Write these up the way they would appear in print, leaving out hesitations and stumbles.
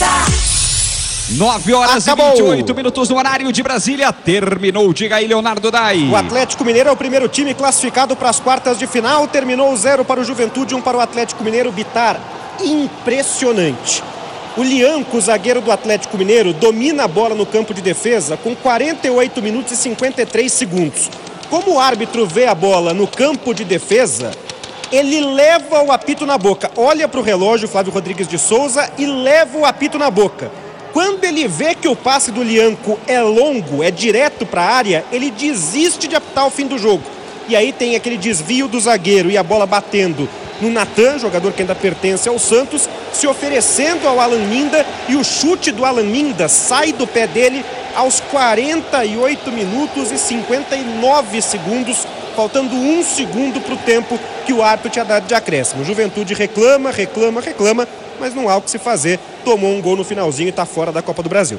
9 horas Acabou. e 28 minutos no horário de Brasília. Terminou, diga aí, Leonardo Dai. O Atlético Mineiro é o primeiro time classificado para as quartas de final. Terminou 0 para o Juventude, 1 para o Atlético Mineiro. Bitar, impressionante. O Lianco, zagueiro do Atlético Mineiro, domina a bola no campo de defesa com 48 minutos e 53 segundos. Como o árbitro vê a bola no campo de defesa, ele leva o apito na boca. Olha para o relógio, Flávio Rodrigues de Souza, e leva o apito na boca. Quando ele vê que o passe do Lianco é longo, é direto para a área, ele desiste de apitar o fim do jogo. E aí tem aquele desvio do zagueiro e a bola batendo no Natan, jogador que ainda pertence ao Santos, se oferecendo ao Alan Minda, e o chute do Alan Minda sai do pé dele aos 48 minutos e 59 segundos, faltando 1 segundo para o tempo que o árbitro tinha dado de acréscimo. Juventude reclama, mas não há o que se fazer. Tomou um gol no finalzinho e está fora da Copa do Brasil.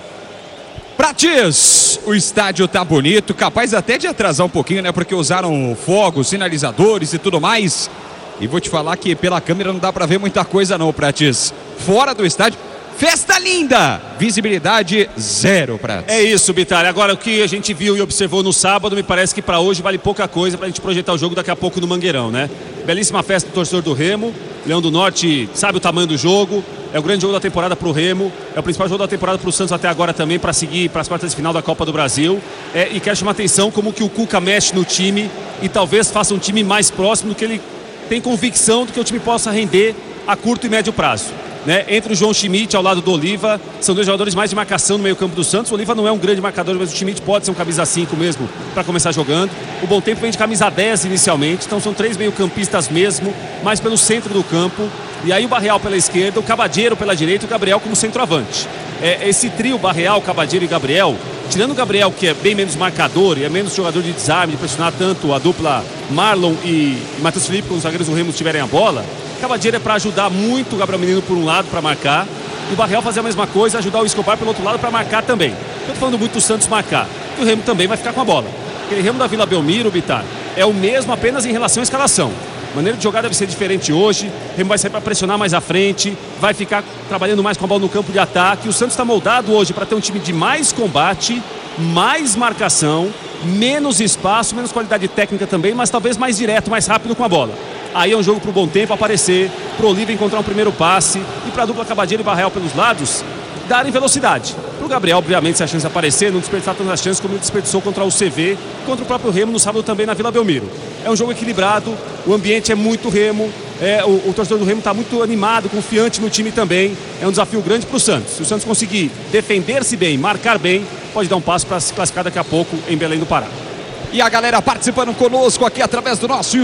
Prates, o estádio tá bonito, capaz até de atrasar um pouquinho, né? Porque usaram fogos, sinalizadores e tudo mais. E vou te falar que pela câmera não dá pra ver muita coisa não, Prates. Fora do estádio, festa linda! Visibilidade 0, Prates. É isso, Bitar. Agora, o que a gente viu e observou no sábado, me parece que pra hoje vale pouca coisa pra gente projetar o jogo daqui a pouco no Mangueirão, né? Belíssima festa do torcedor do Remo. Leão do Norte sabe o tamanho do jogo. É o grande jogo da temporada pro Remo. É o principal jogo da temporada pro Santos até agora também, para seguir para as quartas de final da Copa do Brasil. E quero chamar atenção como que o Cuca mexe no time e talvez faça um time mais próximo do que ele tem convicção do que o time possa render a curto e médio prazo, né? Entre o João Schmidt ao lado do Oliva, são dois jogadores mais de marcação no meio campo do Santos. O Oliva não é um grande marcador, mas o Schmidt pode ser um camisa 5 mesmo para começar jogando. O Bom Tempo vem de camisa 10 inicialmente, então são 3 meio campistas mesmo, mais pelo centro do campo. E aí o Barreal pela esquerda, o Cabadeiro pela direita e o Gabriel como centroavante. Esse trio Barreal, Cabadeiro e Gabriel, tirando o Gabriel, que é bem menos marcador e é menos jogador de desarme, de pressionar tanto a dupla Marlon e Matheus Felipe, quando os zagueiros do Remo tiverem a bola, Cabadeiro é para ajudar muito o Gabriel Menino por um lado para marcar, e o Barreal fazer a mesma coisa, ajudar o Escobar pelo outro lado para marcar também. Eu tô falando muito do Santos marcar, e o Remo também vai ficar com a bola. Aquele Remo da Vila Belmiro, Bitar, é o mesmo apenas em relação à escalação. A maneira de jogar deve ser diferente hoje. O Remo vai sair para pressionar mais à frente, vai ficar trabalhando mais com a bola no campo de ataque. O Santos está moldado hoje para ter um time de mais combate, mais marcação, menos espaço, menos qualidade técnica também, mas talvez mais direto, mais rápido com a bola. Aí é um jogo para o Bom Tempo aparecer, para o Oliva encontrar um primeiro passe e para a dupla Cabadeiro e Barreal pelos lados darem velocidade. Para o Gabriel, obviamente, se a chance de aparecer, não desperdiçar tantas chances como ele desperdiçou contra o CV, contra o próprio Remo no sábado também na Vila Belmiro. É um jogo equilibrado, o ambiente é muito Remo, o torcedor do Remo está muito animado, confiante no time também. É um desafio grande para o Santos. Se o Santos conseguir defender-se bem, marcar bem, pode dar um passo para se classificar daqui a pouco em Belém do Pará. E a galera participando conosco aqui através do nosso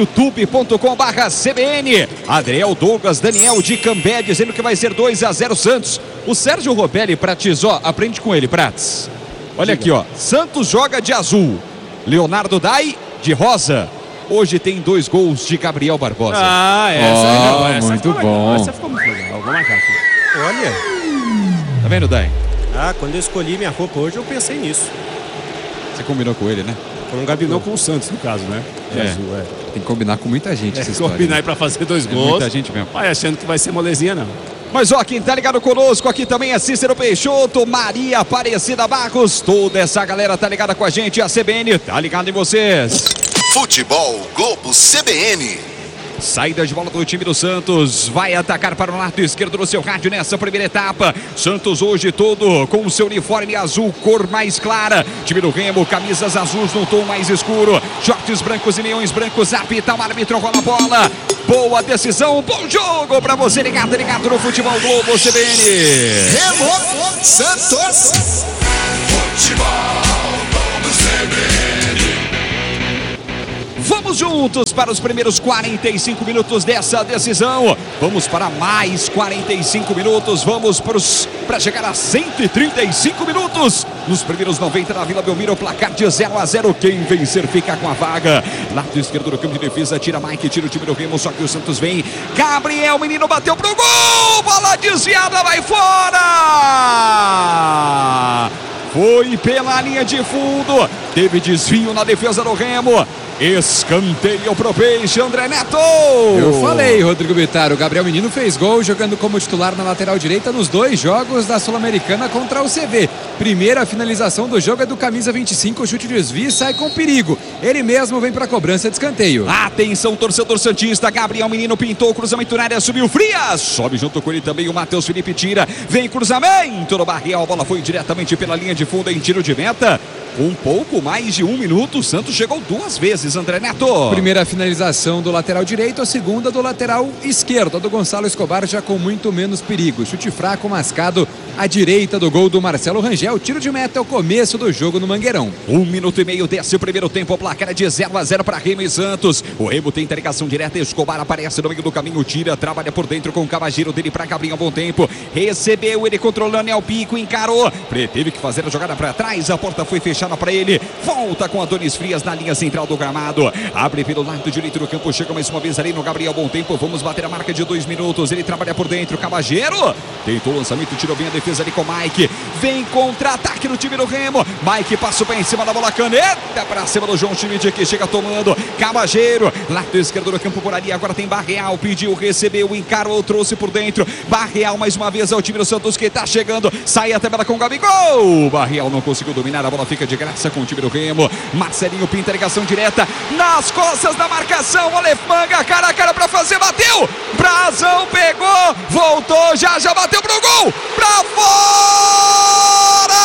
youtube.com/CBN. Adriel Douglas, Daniel de Cambé dizendo que vai ser 2-0 Santos. O Sérgio Robelli, Prates, ó, aprende com ele, Prates. Olha aqui, ó. Santos joga de azul. Leonardo Dai de rosa. Hoje tem 2 gols de Gabriel Barbosa. Essa muito bom. Essa ficou muito legal. Vou marcar aqui. Olha. Tá vendo, Dai? Quando eu escolhi minha roupa hoje, eu pensei nisso. Você combinou com ele, né? Combinou com o Santos, no caso, né? Azul, Tem que combinar com muita gente essa história. Combinar aí pra fazer 2 gols. Muita gente mesmo. Vai achando que vai ser molezinha, não. Mas ó, quem tá ligado conosco aqui também é Cícero Peixoto, Maria Aparecida Barros. Toda essa galera tá ligada com a gente. A CBN tá ligada em vocês. Futebol Globo CBN. Saída de bola do time do Santos, vai atacar para o lado esquerdo do seu rádio nessa primeira etapa. Santos hoje todo com o seu uniforme azul, cor mais clara. Time do Remo, camisas azuis no tom mais escuro, shorts brancos e leões brancos. Apita o árbitro, rola a bola. Boa decisão, bom jogo para você ligado no Futebol Globo CBN. Remo Santos. Futebol Globo CBN. Vamos juntos para os primeiros 45 minutos dessa decisão. Vamos para mais 45 minutos. Vamos para chegar a 135 minutos. Nos primeiros 90 na Vila Belmiro, placar de 0-0. Quem vencer fica com a vaga. Lado esquerdo do campo de defesa, tira Mike, tira o time do Remo, só que o Santos vem. Gabriel, menino, bateu pro gol. Bola desviada, vai fora. Foi pela linha de fundo. Teve desvio na defesa do Remo. Escanteio pro Peixe, André Neto. Eu falei, Rodrigo Bittar, o Gabriel Menino fez gol jogando como titular na lateral direita nos 2 jogos da Sul-Americana contra o CV. Primeira finalização do jogo é do camisa 25, o chute de desvio e sai com perigo. Ele mesmo vem para a cobrança de escanteio. Atenção, torcedor santista, Gabriel Menino pintou o cruzamento na área, subiu Frias, sobe junto com ele também o Matheus Felipe, tira, vem cruzamento no Barrial, a bola foi diretamente pela linha de fundo em tiro de meta. Um pouco mais de 1 minuto, o Santos chegou 2 vezes, André Neto. Primeira finalização do lateral direito, a segunda do lateral esquerdo, a do Gonçalo Escobar já com muito menos perigo. Chute fraco, mascado à direita do gol do Marcelo Rangel. Tiro de meta é o começo do jogo no Mangueirão. 1 minuto e meio desse primeiro tempo, o placar é de 0-0 para Remo e Santos. O Remo tem ligação direta, Escobar aparece no meio do caminho, tira, trabalha por dentro com o cavageiro dele para Gabriel, bom tempo. Recebeu ele controlando, é o pico, encarou. Teve que fazer a jogada para trás, a porta foi fechada para ele. Volta com Adonis Frias na linha central do gramado. Abre pelo lado direito do campo, chega mais uma vez ali no Gabriel, bom tempo. Vamos bater a marca de 2 minutos. Ele trabalha por dentro, Cavageiro tentou o lançamento, tirou bem a defesa ali com o Mike. Vem contra-ataque no time do Remo. Mike passa o pé em cima da bola, caneta para cima do João Schmidt, que chega tomando. Cavageiro, lado esquerdo do campo por ali. Agora tem Barreal, pediu, recebeu, encarou, trouxe por dentro. Barreal mais uma vez é o time do Santos que está chegando. Sai a tabela com o Gabigol. Barreal não conseguiu dominar, a bola fica de graça com o time do Remo. Marcelinho pinta a ligação direta nas costas da marcação. Aleph Manga, cara a cara pra fazer, bateu. Brazão pegou, voltou, já bateu pro gol. Pra fora!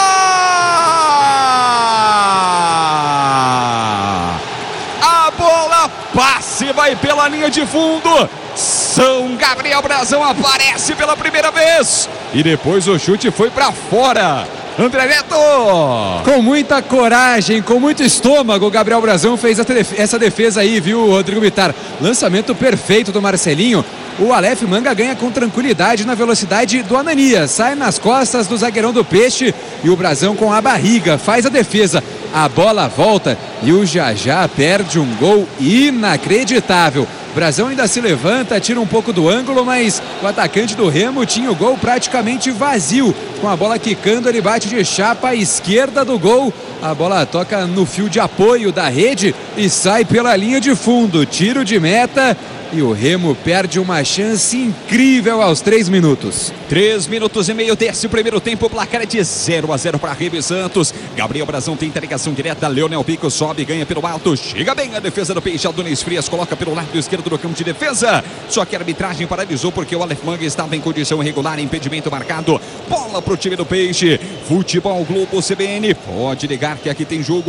A bola passe, vai pela linha de fundo. São Gabriel Brazão aparece pela primeira vez. E depois o chute foi pra fora. André Neto! Com muita coragem, com muito estômago, o Gabriel Brazão fez essa defesa aí, viu, Rodrigo Bittar? Lançamento perfeito do Marcelinho. O Aleph Manga ganha com tranquilidade na velocidade do Ananias. Sai nas costas do zagueirão do Peixe e o Brazão com a barriga faz a defesa. A bola volta e o Jajá perde um gol inacreditável. Brazão ainda se levanta, tira um pouco do ângulo, mas o atacante do Remo tinha o gol praticamente vazio. Com a bola quicando, ele bate de chapa à esquerda do gol. A bola toca no fio de apoio da rede e sai pela linha de fundo. Tiro de meta. E o Remo perde uma chance incrível aos 3 minutos. 3 minutos e meio desse primeiro tempo, o placar é de 0-0 para Remo e Santos. Gabriel Brazão tem ligação direta, Leonel Pico sobe, ganha pelo alto, chega bem a defesa do Peixe, Adonis Frias coloca pelo lado esquerdo do campo de defesa. Só que a arbitragem paralisou porque o Aleph Manga estava em condição irregular, impedimento marcado. Bola pro time do Peixe. Futebol Globo CBN, pode ligar que aqui tem jogo.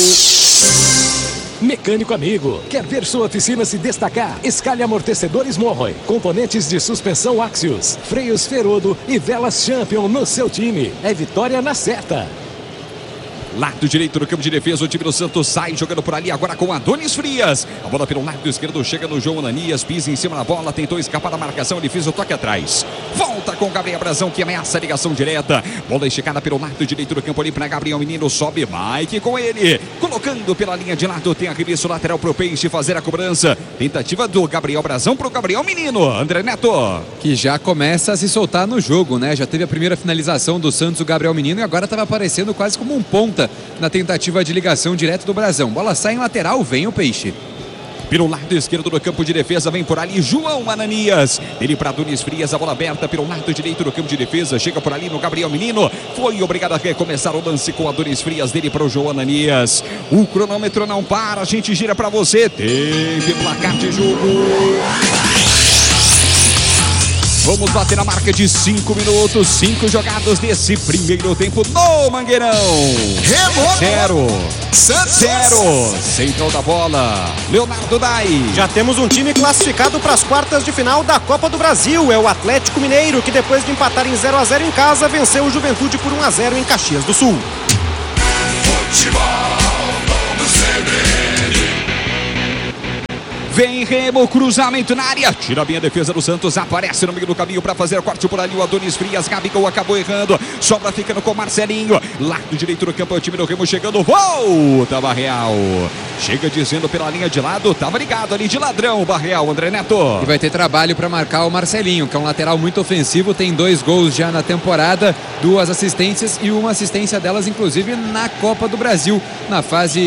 Mecânico amigo, quer ver sua oficina se destacar? Escalhe amortecedores Morroy, componentes de suspensão Axios, freios Ferodo e velas Champion no seu time. É vitória na certa. Lado direito do campo de defesa, o time do Santos sai jogando por ali agora com Adonis Frias. A bola pelo lado esquerdo chega no João Ananias, pisa em cima da bola, tentou escapar da marcação, ele fez o toque atrás. Volta com Gabriel Brazão que ameaça a ligação direta. Bola esticada pelo lado direito do campo ali para Gabriel Menino, sobe Mike com ele. Colocando pela linha de lado, tem arremesso lateral pro Peixe fazer a cobrança. Tentativa do Gabriel Brazão pro Gabriel Menino. André Neto. Que já começa a se soltar no jogo, né? Já teve a primeira finalização do Santos, o Gabriel Menino, e agora estava aparecendo quase como um ponta na tentativa de ligação direto do Brazão. Bola sai em lateral, vem o Peixe. Pelo lado esquerdo do campo de defesa, vem por ali João Ananias. Ele para Adonis Frias, a bola aberta pelo lado direito do campo de defesa. Chega por ali no Gabriel Menino. Foi obrigado a recomeçar o lance com Adonis Frias, dele para o João Ananias. O cronômetro não para, a gente gira para você. Teve placar de jogo. Vamos bater a marca de 5 minutos, 5 jogadas desse primeiro tempo no Mangueirão. Remo 0. Central da bola, Leonardo Dai. Já temos um time classificado para as quartas de final da Copa do Brasil. É o Atlético Mineiro, que depois de empatar em 0-0 em casa, venceu o Juventude por 1-0 em Caxias do Sul. Vem Remo, cruzamento na área, tira bem a defesa do Santos, aparece no meio do caminho para fazer corte por ali o Adonis Frias. Gabigol acabou errando, sobra ficando com Marcelinho, lado direito do campo, é o time do Remo chegando, volta Barreal, chega dizendo pela linha de lado, tava ligado ali de ladrão o Barreal, André Neto. E vai ter trabalho para marcar o Marcelinho, que é um lateral muito ofensivo, tem 2 gols já na temporada, 2 assistências e uma assistência delas inclusive na Copa do Brasil, na fase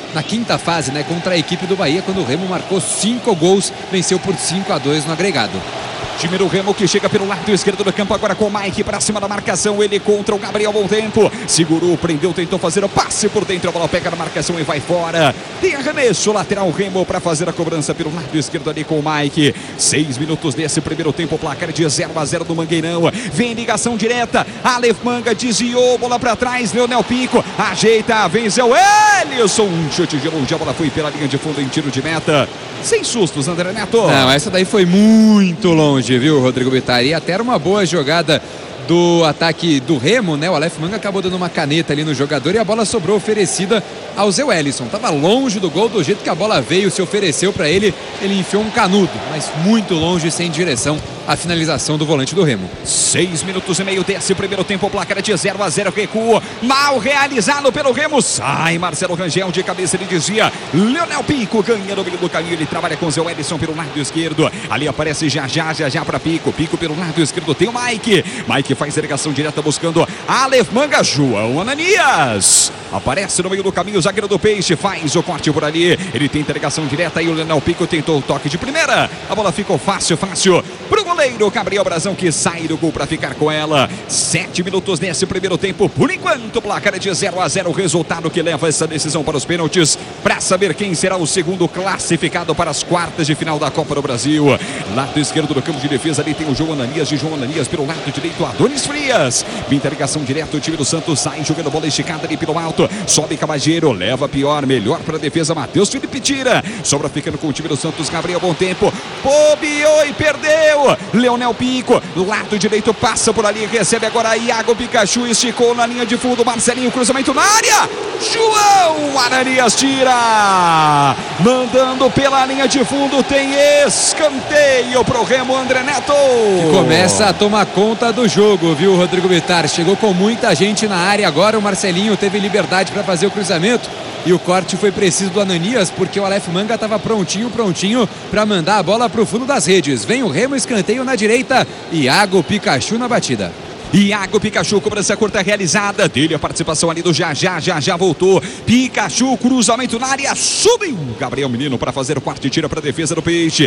na quinta fase, né, contra a equipe do Bahia, quando o Remo marcou 5 gols, venceu por 5-2 no agregado. Time do Remo que chega pelo lado esquerdo do campo agora com o Mike para cima da marcação, ele contra o Gabriel Bom Tempo, segurou, prendeu, tentou fazer o passe por dentro, a bola pega na marcação e vai fora. Tem arremesso lateral Remo para fazer a cobrança pelo lado esquerdo ali com o Mike. 6 minutos desse primeiro tempo, placar de 0-0 do Mangueirão. Vem ligação direta, Aleph Manga desviou, bola para trás, Leonel Pico ajeita, venceu Elison, um chute de longe, a bola foi pela linha de fundo em tiro de meta. Sem sustos, André Neto. Não, essa daí foi muito longe, viu, Rodrigo Bittar? E até era uma boa jogada do ataque do Remo, né? O Aleph Manga acabou dando uma caneta ali no jogador e a bola sobrou oferecida ao Zé Wellison. Tava longe do gol, do jeito que a bola veio, se ofereceu para ele, ele enfiou um canudo, mas muito longe, sem direção à finalização do volante do Remo. 6 minutos e meio desse primeiro tempo, o placar é de 0-0, recuo mal realizado pelo Remo, sai Marcelo Rangel de cabeça, ele dizia, Leonel Pico ganha no meio do caminho, ele trabalha com o Zé Wellison pelo lado esquerdo, ali aparece já para Pico, Pico pelo lado esquerdo, tem o Mike faz a ligação direta buscando Aleph Manga, João Ananias aparece no meio do caminho, o zagueiro do Peixe faz o corte por ali, ele tenta a ligação direta e o Leonel Pico tentou o toque de primeira, a bola ficou fácil pro goleiro Gabriel Brazão, que sai do gol para ficar com ela. 7 minutos nesse primeiro tempo, por enquanto o placar é de 0-0, o resultado que leva essa decisão para os pênaltis, para saber quem será o segundo classificado para as quartas de final da Copa do Brasil. Lado esquerdo do campo de defesa, ali tem o João Ananias, pelo lado direito, Adonis Frias, pinta ligação direta, o time do Santos sai jogando bola esticada ali pelo alto, sobe Cabageiro, leva pior, melhor para a defesa, Matheus Felipe tira, sobra ficando com o time do Santos, Gabriel Bom Tempo, bobeou e perdeu, Leonel Pico, lado direito, passa por ali, recebe agora Iago Pikachu, esticou na linha de fundo, Marcelinho, cruzamento na área, João Ananias tira, mandando pela linha de fundo, tem escanteio pro Remo, André Neto. Que começa a tomar conta do jogo, viu, Rodrigo Bittar? Chegou com muita gente na área, agora o Marcelinho teve liberdade para fazer o cruzamento e o corte foi preciso do Ananias, porque o Aleph Manga estava prontinho para mandar a bola para o fundo das redes. Vem o Remo, escanteio na direita, Iago Pikachu na batida. Iago Pikachu, cobrança curta realizada, dele a participação ali do já voltou, Pikachu, cruzamento na área, subiu Gabriel Menino para fazer o quarto e tira para a defesa do Peixe.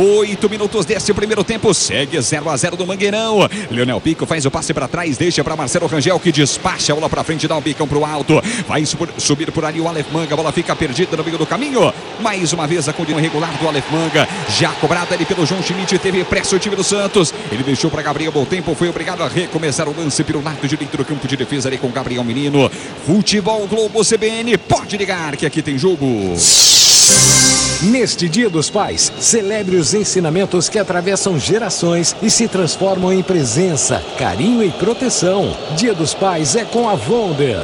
8 minutos desse primeiro tempo, segue 0-0 do Mangueirão, Leonel Pico faz o passe para trás, deixa para Marcelo Rangel, que despacha a bola para frente, dá um bicão para o alto, vai subir por ali o Aleph Manga, a bola fica perdida no meio do caminho, mais uma vez a condição irregular do Aleph Manga, já cobrada ali pelo João Schmidt, teve pressa o time do Santos, ele deixou para Gabriel Bom Tempo, foi obrigado a recomeçar o lance pelo lado direito do campo de defesa ali com Gabriel Menino. Futebol Globo CBN, pode ligar que aqui tem jogo. Neste Dia dos Pais, celebre os ensinamentos que atravessam gerações e se transformam em presença, carinho e proteção. Dia dos Pais é com a Volder.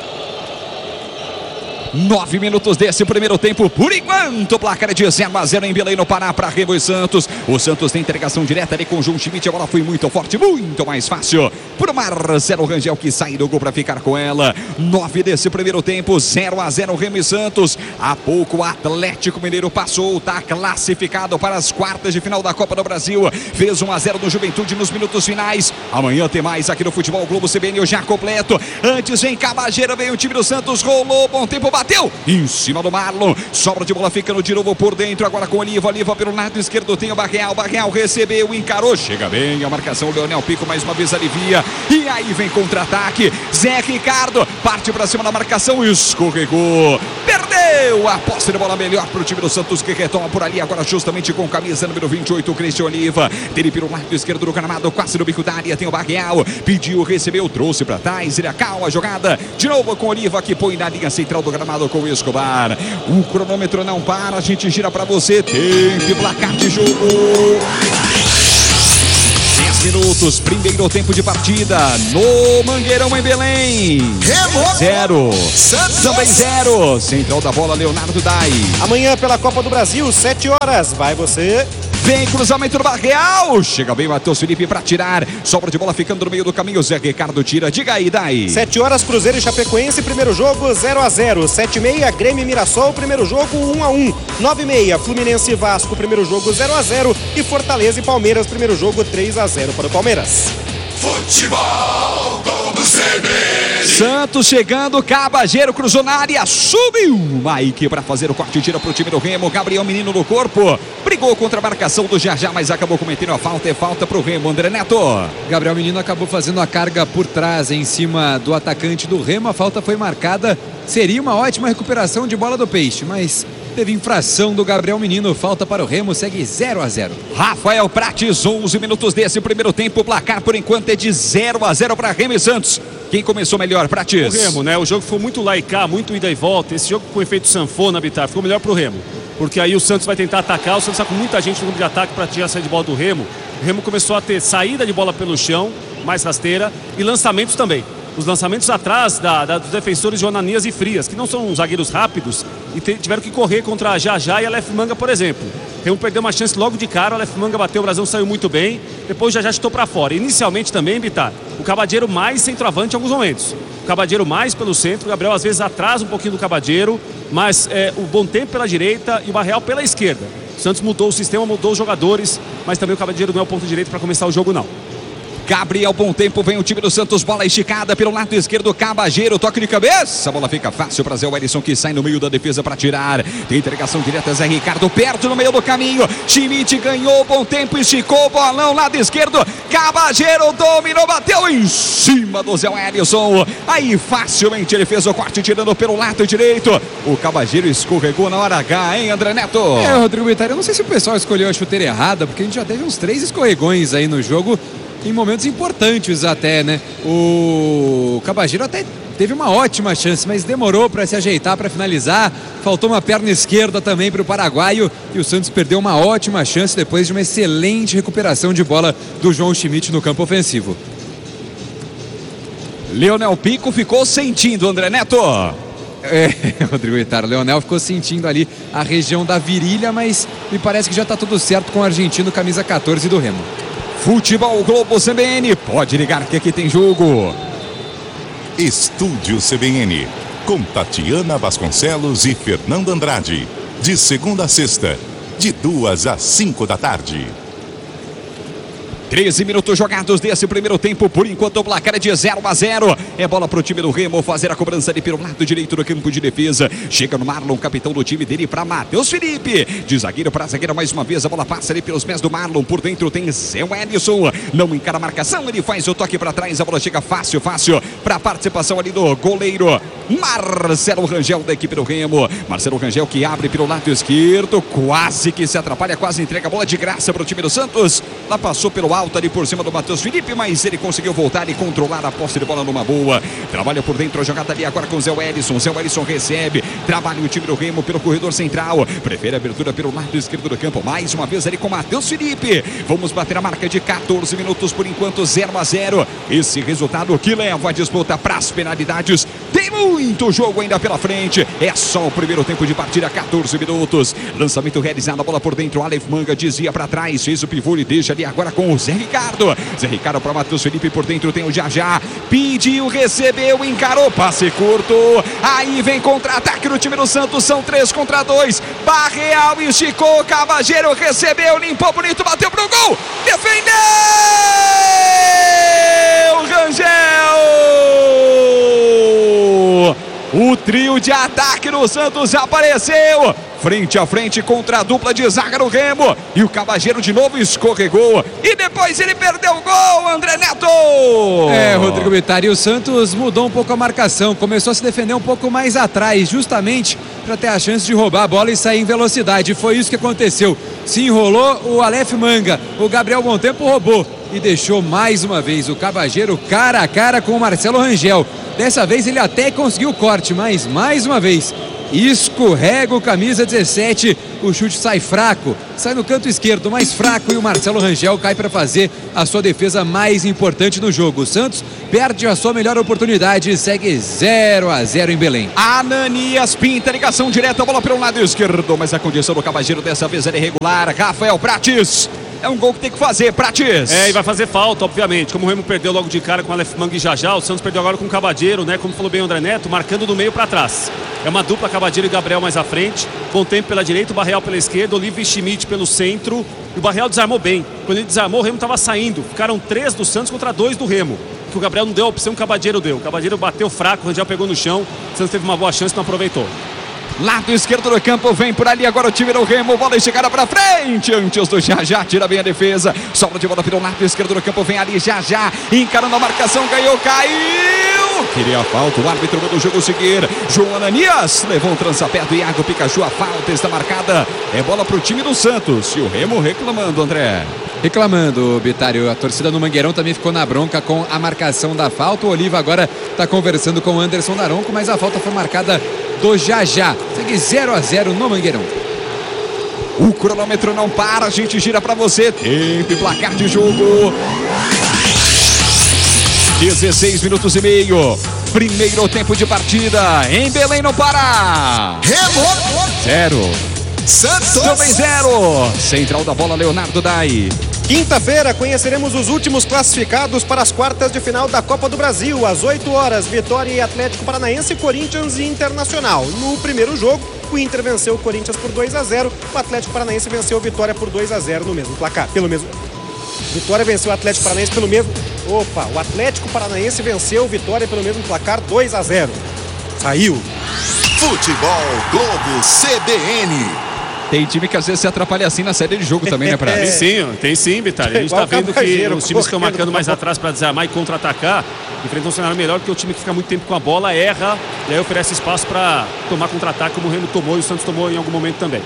9 minutos desse primeiro tempo, por enquanto o placar é de 0-0 em Belém, no Pará, para Remo e Santos. O Santos tem entregação direta ali com o João Schmidt, a bola foi muito forte, muito mais fácil para o Marcelo Rangel, que sai do gol para ficar com ela. 9 desse primeiro tempo, 0-0 Remo e Santos. Há pouco o Atlético Mineiro passou, está classificado para as quartas de final da Copa do Brasil, fez 1-0 no Juventude nos minutos finais. Amanhã tem mais aqui no Futebol Globo CBN, eu já completo. Antes vem Cabageira, vem o time do Santos, rolou, Bom Tempo, bateu em cima do Marlon, sobra de bola ficando de novo por dentro, agora com Oliva pelo lado esquerdo tem o Barreal recebeu, encarou, chega bem a marcação, o Leonel Pico mais uma vez alivia, e aí vem contra-ataque, Zé Ricardo parte pra cima da marcação, escorregou, perdeu a posse de bola, melhor pro time do Santos, que retoma por ali agora justamente com camisa número 28, o Cristian Oliva, dele pelo lado esquerdo do gramado, quase no bico da área, tem o Barreal, pediu, recebeu, trouxe pra trás, ele acalma a jogada, de novo com Oliva, que põe na linha central do gramado com o Escobar. O cronômetro não para, a gente gira para você. Tempo e placar de jogo. 10 minutos, primeiro tempo de partida no Mangueirão em Belém. 0, também 0. Central da bola, Leonardo Dai. Amanhã pela Copa do Brasil, 7 horas. Vai você. Vem cruzamento do Barreal, chega bem Matheus Felipe para tirar, sobra de bola ficando no meio do caminho, Zé Ricardo tira, diga aí, Dai. 7 horas, Cruzeiro e Chapecoense, primeiro jogo 0-0, 7h30, Grêmio e Mirassol, primeiro jogo 1-1, 9h30, Fluminense e Vasco, primeiro jogo 0-0 e Fortaleza e Palmeiras, primeiro jogo 3-0 para o Palmeiras. Futebol Globo CBN. Santos chegando, Cabageiro cruzou na área, subiu Mike para fazer o corte, tira para o time do Remo. Gabriel Menino no corpo, brigou contra a marcação do Jajá, mas acabou cometendo a falta. É falta para o Remo. André Neto. Gabriel Menino acabou fazendo a carga por trás em cima do atacante do Remo. A falta foi marcada, seria uma ótima recuperação de bola do Peixe, mas teve infração do Gabriel Menino. Falta para o Remo, segue 0-0. Rafael Prates, 11 minutos desse primeiro tempo. O placar por enquanto é de 0-0 para Remo e Santos. Quem começou melhor, Prates? O Remo, né? O jogo foi muito laicar, muito ida e volta. Esse jogo com efeito sanfona, Bitar, ficou melhor pro Remo. Porque aí o Santos vai tentar atacar. O Santos está com muita gente no grupo de ataque para tirar a saída de bola do Remo. O Remo começou a ter saída de bola pelo chão, mais rasteira, e lançamentos também. Os lançamentos atrás dos defensores de Ananias e Frias, que não são zagueiros rápidos, e tiveram que correr contra a Jajá e a Aleph Manga, por exemplo. O Remo perdeu uma chance logo de cara, o Aleph Manga bateu, o Brasão saiu muito bem, depois o Jajá chutou para fora. Inicialmente também, Bitar, o Cabageiro mais centroavante em alguns momentos. O Cabageiro mais pelo centro, o Gabriel às vezes atrasa um pouquinho do Cabageiro, mas o Bom Tempo pela direita e o Barreal pela esquerda. O Santos mudou o sistema, mudou os jogadores, mas também o Cabageiro não é o ponto direito para começar o jogo, não. Gabriel, bom tempo, vem o time do Santos, bola esticada pelo lado esquerdo, Cabageiro, toque de cabeça, a bola fica fácil para Zé Wellison, que sai no meio da defesa para tirar, tem entregação direta, Zé Ricardo perto no meio do caminho, Schmidt ganhou, bom tempo, esticou, bolão, lado esquerdo, Cabageiro dominou, bateu em cima do Zé Wellison, aí facilmente ele fez o corte, tirando pelo lado direito, o Cabageiro escorregou na hora H, hein, André Neto? Rodrigo Bitar, eu não sei se o pessoal escolheu a chuteira errada, porque a gente já teve uns 3 escorregões aí no jogo, em momentos importantes até, né? O Cabageiro até teve uma ótima chance, mas demorou para se ajeitar, para finalizar. Faltou uma perna esquerda também para o paraguaio e o Santos perdeu uma ótima chance depois de uma excelente recuperação de bola do João Schmidt no campo ofensivo. Leonel Pico ficou sentindo, André Neto. Rodrigo Bitar, o Leonel ficou sentindo ali a região da virilha, mas me parece que já está tudo certo com o argentino, camisa 14 do Remo. Futebol Globo CBN, pode ligar que aqui tem jogo. Estúdio CBN, com Tatiana Vasconcelos e Fernando Andrade. De segunda a sexta, de 2 às 5 da tarde. 13 minutos jogados desse primeiro tempo, por enquanto o placar é de 0-0. É bola para o time do Remo fazer a cobrança ali pelo lado direito do campo de defesa. Chega no Marlon, capitão do time dele, para Matheus Felipe. De zagueiro para zagueiro mais uma vez, a bola passa ali pelos pés do Marlon. Por dentro tem Zé Wellison, não encara a marcação, ele faz o toque para trás, a bola chega fácil para a participação ali do goleiro Marcelo Rangel da equipe do Remo. Marcelo Rangel que abre pelo lado esquerdo, quase que se atrapalha, quase entrega a bola de graça para o time do Santos. Lá passou pelo alto ali por cima do Matheus Felipe, mas ele conseguiu voltar e controlar a posse de bola numa boa. Trabalha por dentro a jogada ali agora com o Zé Wellison. Zé Wellison recebe, trabalha o time do Remo pelo corredor central, prefere a abertura pelo lado esquerdo do campo, mais uma vez ali com Matheus Felipe. Vamos bater a marca de 14 minutos por enquanto, 0-0. Esse resultado que leva a disputa para as penalidades. Tem muito jogo ainda pela frente, é só o primeiro tempo de partida, 14 minutos. Lançamento realizado, a bola por dentro, Aleph Manga desvia para trás, fez o pivô e deixa ali agora com o Zé Ricardo. Zé Ricardo para Matheus Felipe, por dentro tem o Jajá, pediu, recebeu, encarou, passe curto, aí vem contra-ataque no time do Santos, são 3 contra 2, Barreal esticou, Cabageiro recebeu, limpou bonito, bateu pro gol, defendeu, Rangel! O trio de ataque do Santos apareceu frente a frente contra a dupla de zaga do Remo, e o Cabageiro de novo escorregou e depois ele perdeu o gol, André Neto. Rodrigo Bitar, e o Santos mudou um pouco a marcação, começou a se defender um pouco mais atrás, justamente para ter a chance de roubar a bola e sair em velocidade. Foi isso que aconteceu, se enrolou o Aleph Manga, o Gabriel Bom Tempo roubou e deixou mais uma vez o Cabageiro cara a cara com o Marcelo Rangel. Dessa vez ele até conseguiu o corte, mas mais uma vez escorrega o camisa 17, o chute sai fraco, sai no canto esquerdo mais fraco e o Marcelo Rangel cai para fazer a sua defesa mais importante no jogo. O Santos perde a sua melhor oportunidade e segue 0-0 em Belém. Ananias pinta, ligação direta, a bola pelo lado esquerdo, mas a condição do Cabageiro dessa vez é irregular. Rafael Prates, é um gol que tem que fazer, Prates. E vai fazer falta, obviamente. Como o Remo perdeu logo de cara com o Aleph Manga e Jajá, o Santos perdeu agora com o Cabageiro, né? Como falou bem o André Neto, marcando do meio para trás. É uma dupla, Cabageiro e Gabriel mais à frente. Bom Tempo pela direita, o Barreal pela esquerda, Olívio e Schmidt pelo centro. E o Barreal desarmou bem. Quando ele desarmou, o Remo estava saindo. Ficaram 3 do Santos contra 2 do Remo. que o Gabriel não deu a opção, o Cabadeiro deu. O Cabadeiro bateu fraco, o Rangel pegou no chão, o Santos teve uma boa chance e não aproveitou. Lado esquerdo do campo, vem por ali agora o time do Remo, bola chegada pra frente, antes do Já, tira bem a defesa, sobra de bola pelo lado esquerdo do campo, vem ali Já, encarando a marcação, ganhou, caiu, queria a falta, o árbitro do jogo seguir, João Ananias, levou um trançapé do Iago Pikachu, a falta está marcada, é bola pro time do Santos, e o Remo reclamando, André. Reclamando, Bitário. A torcida no Mangueirão também ficou na bronca com a marcação da falta. O Oliva agora está conversando com o Anderson Daronco, mas a falta foi marcada do Já. Segue 0-0 no Mangueirão. O cronômetro não para, a gente gira para você. Tempo e placar de jogo. 16 minutos e meio. Primeiro tempo de partida em Belém, no Pará. Remo 0. Santos Também 0. Central da bola, Leonardo Dai. Quinta-feira conheceremos os últimos classificados para as quartas de final da Copa do Brasil. Às 8 horas, Vitória e Atlético Paranaense, Corinthians e Internacional. No primeiro jogo, o Inter venceu o Corinthians por 2-0. O Atlético Paranaense venceu o Vitória por 2-0 no mesmo placar. Vitória venceu o Atlético Paranaense pelo mesmo... o Atlético Paranaense venceu o Vitória pelo mesmo placar, 2-0. Saiu. Futebol Globo CBN. Tem time que às vezes se atrapalha assim na série de jogo também, né, Prado? Tem sim, Bitário. A gente está vendo que os times que estão marcando mais atrás para desarmar e contra-atacar enfrentam um cenário melhor, porque o time que fica muito tempo com a bola erra e aí oferece espaço para tomar contra-ataque, como o Remo tomou e o Santos tomou em algum momento também.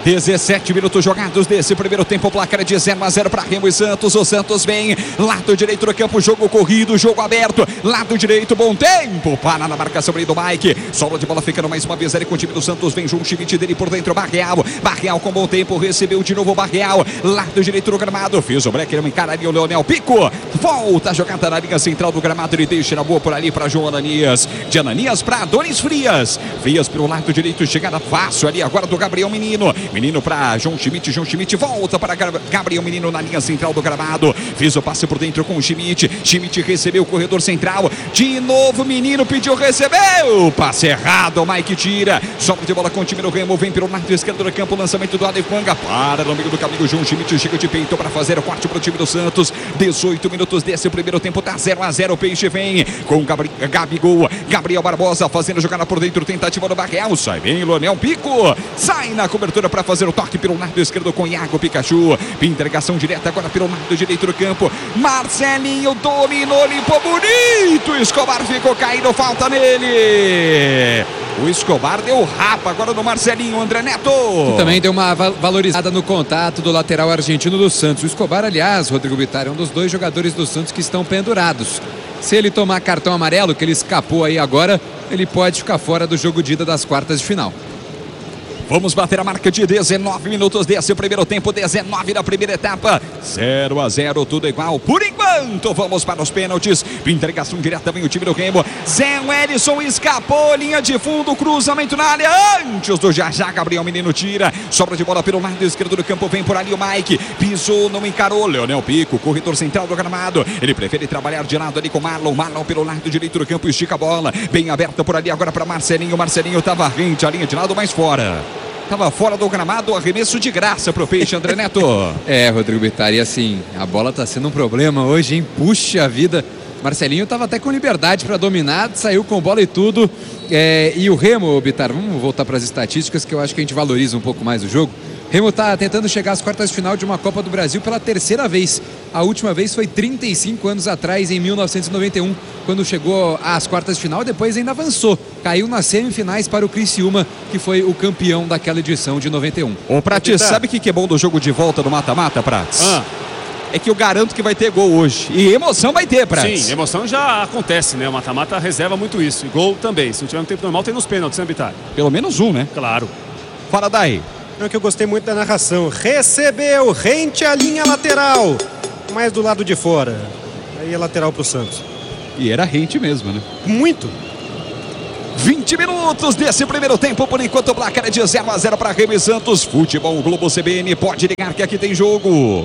17 minutos jogados desse primeiro tempo, o placar é de 0-0 para Remo e Santos. O Santos vem, lado direito do campo, jogo corrido, jogo aberto, lado direito, bom tempo, para na marcação ali do Mike, sobra de bola ficando mais uma vez ali com o time do Santos, vem João Schmidt dele por dentro, Barreal com bom tempo, recebeu de novo Barreal, lado direito do gramado, fez o break, ele encara ali o Leonel Pico, volta a jogada na linha central do gramado, ele deixa na boa por ali para João Ananias, de Ananias para Adonis Frias pelo lado direito, chegada fácil ali agora do Gabriel Menino para João Schmidt volta para Gabriel Menino na linha central do gramado, fez o passe por dentro com o Schmidt recebeu o corredor central, de novo Menino pediu, recebeu, passe errado, o Mike tira, sobra de bola com o time do Remo, vem pelo lado esquerdo do campo, lançamento do Aleph Manga, para no meio do caminho, João Schmidt chega de peito para fazer o corte para o time do Santos, 18 minutos desse primeiro tempo, tá 0-0, o Peixe vem com Gabigol, Gabriel Barbosa fazendo jogada por dentro, tentativa do Barreal, sai bem, Leonel Pico, sai na cobertura para fazer o toque pelo lado esquerdo com Iago Pikachu, entregação direta agora pelo lado direito do campo, Marcelinho dominou, limpou bonito, Escobar ficou caído, falta nele, o Escobar deu rapa agora no Marcelinho, André Neto. E também deu uma valorizada no contato do lateral argentino do Santos. O Escobar, aliás, Rodrigo Bitar, é um dos dois jogadores do Santos que estão pendurados. Se ele tomar cartão amarelo, que ele escapou aí agora, ele pode ficar fora do jogo de ida das quartas de final. Vamos bater a marca de 19 minutos desse primeiro tempo, 19 da primeira etapa, 0-0, tudo igual. Por enquanto, vamos para os pênaltis. Entregação direta, vem o time do Remo. Zé Wellison escapou, linha de fundo, cruzamento na área, antes do Já, Gabriel Menino tira, sobra de bola pelo lado esquerdo do campo, vem por ali o Mike, pisou, não encarou, Leonel Pico, corredor central do gramado, ele prefere trabalhar de lado ali com Marlon pelo lado direito do campo, estica a bola, bem aberta por ali agora para Marcelinho estava rente, a linha de lado, mais fora. Estava fora do gramado, arremesso de graça pro Peixe, André Neto. Rodrigo Bitar, e assim, a bola tá sendo um problema hoje, hein? Puxa vida. Marcelinho estava até com liberdade para dominar, saiu com bola e tudo. E o Remo, Bitar, vamos voltar para as estatísticas que eu acho que a gente valoriza um pouco mais o jogo. Remo está tentando chegar às quartas de final de uma Copa do Brasil pela terceira vez. A última vez foi 35 anos atrás, em 1991, quando chegou às quartas de final, depois ainda avançou. Caiu nas semifinais para o Criciúma, que foi o campeão daquela edição de 91. Ô, Prates, sabe o que é bom do jogo de volta do mata-mata, Prates? É que eu garanto que vai ter gol hoje. E emoção vai ter, Prates. Sim, emoção já acontece, né? O mata-mata reserva muito isso. E gol também. Se não tiver um tempo normal, tem nos pênaltis, né, Bitar? Pelo menos um, né? Claro. Fala daí. É que eu gostei muito da narração. Recebeu, rente à linha lateral, mas do lado de fora. Aí é lateral pro Santos. E era rente mesmo, né? Muito. 20 minutos desse primeiro tempo, por enquanto o placar é de 0-0 para Remo e Santos. Futebol Globo CBN, pode ligar que aqui tem jogo.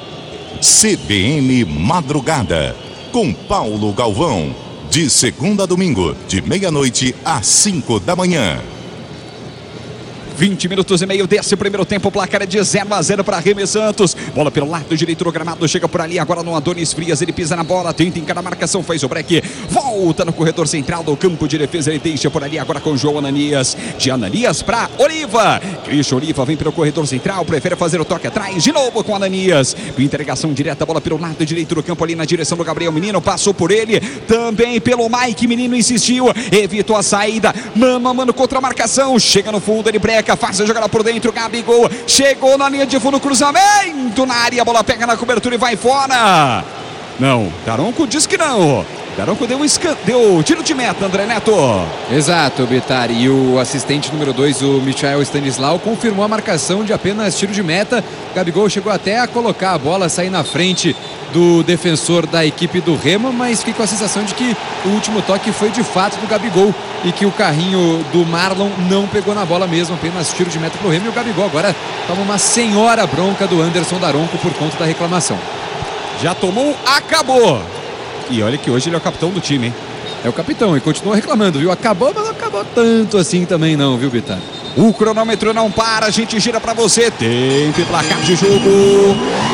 CBN Madrugada, com Paulo Galvão, de segunda a domingo, de meia-noite às 5 da manhã. 20 minutos e meio desse primeiro tempo, o placar é de 0-0 para Remo e Santos. Bola pelo lado direito do gramado, chega por ali agora no Adonis Frias, ele pisa na bola, tenta encarar a marcação, faz o break, volta no corredor central do campo de defesa, ele deixa por ali agora com o João Ananias, de Ananias para Oliva, Christian Oliva vem pelo corredor central, prefere fazer o toque atrás, de novo com Ananias, entregação direta, bola pelo lado direito do campo ali na direção do Gabriel Menino, passou por ele, também pelo Mike, Menino insistiu, evitou a saída, mano contra a marcação, chega no fundo, ele breca, faz a jogada por dentro, Gabigol chegou na linha de fundo, cruzamento na área, a bola pega na cobertura e vai fora. Não, Daronco diz que não. Daronco deu tiro de meta, André Neto. Exato, Bitar. E o assistente número 2, o Michael Stanislau, confirmou a marcação de apenas tiro de meta. Gabigol chegou até a colocar a bola, sair na frente do defensor da equipe do Remo, mas fiquei com a sensação de que o último toque foi de fato do Gabigol e que o carrinho do Marlon não pegou na bola mesmo, apenas tiro de meta pro Remo, e o Gabigol agora toma uma senhora bronca do Anderson Daronco por conta da reclamação. Já tomou, acabou. E olha que hoje ele é o capitão do time, hein? É o capitão e continua reclamando, viu? Acabou, mas não acabou tanto assim também não, viu, Bitar? O cronômetro não para, a gente gira pra você. Tempo e placar de jogo.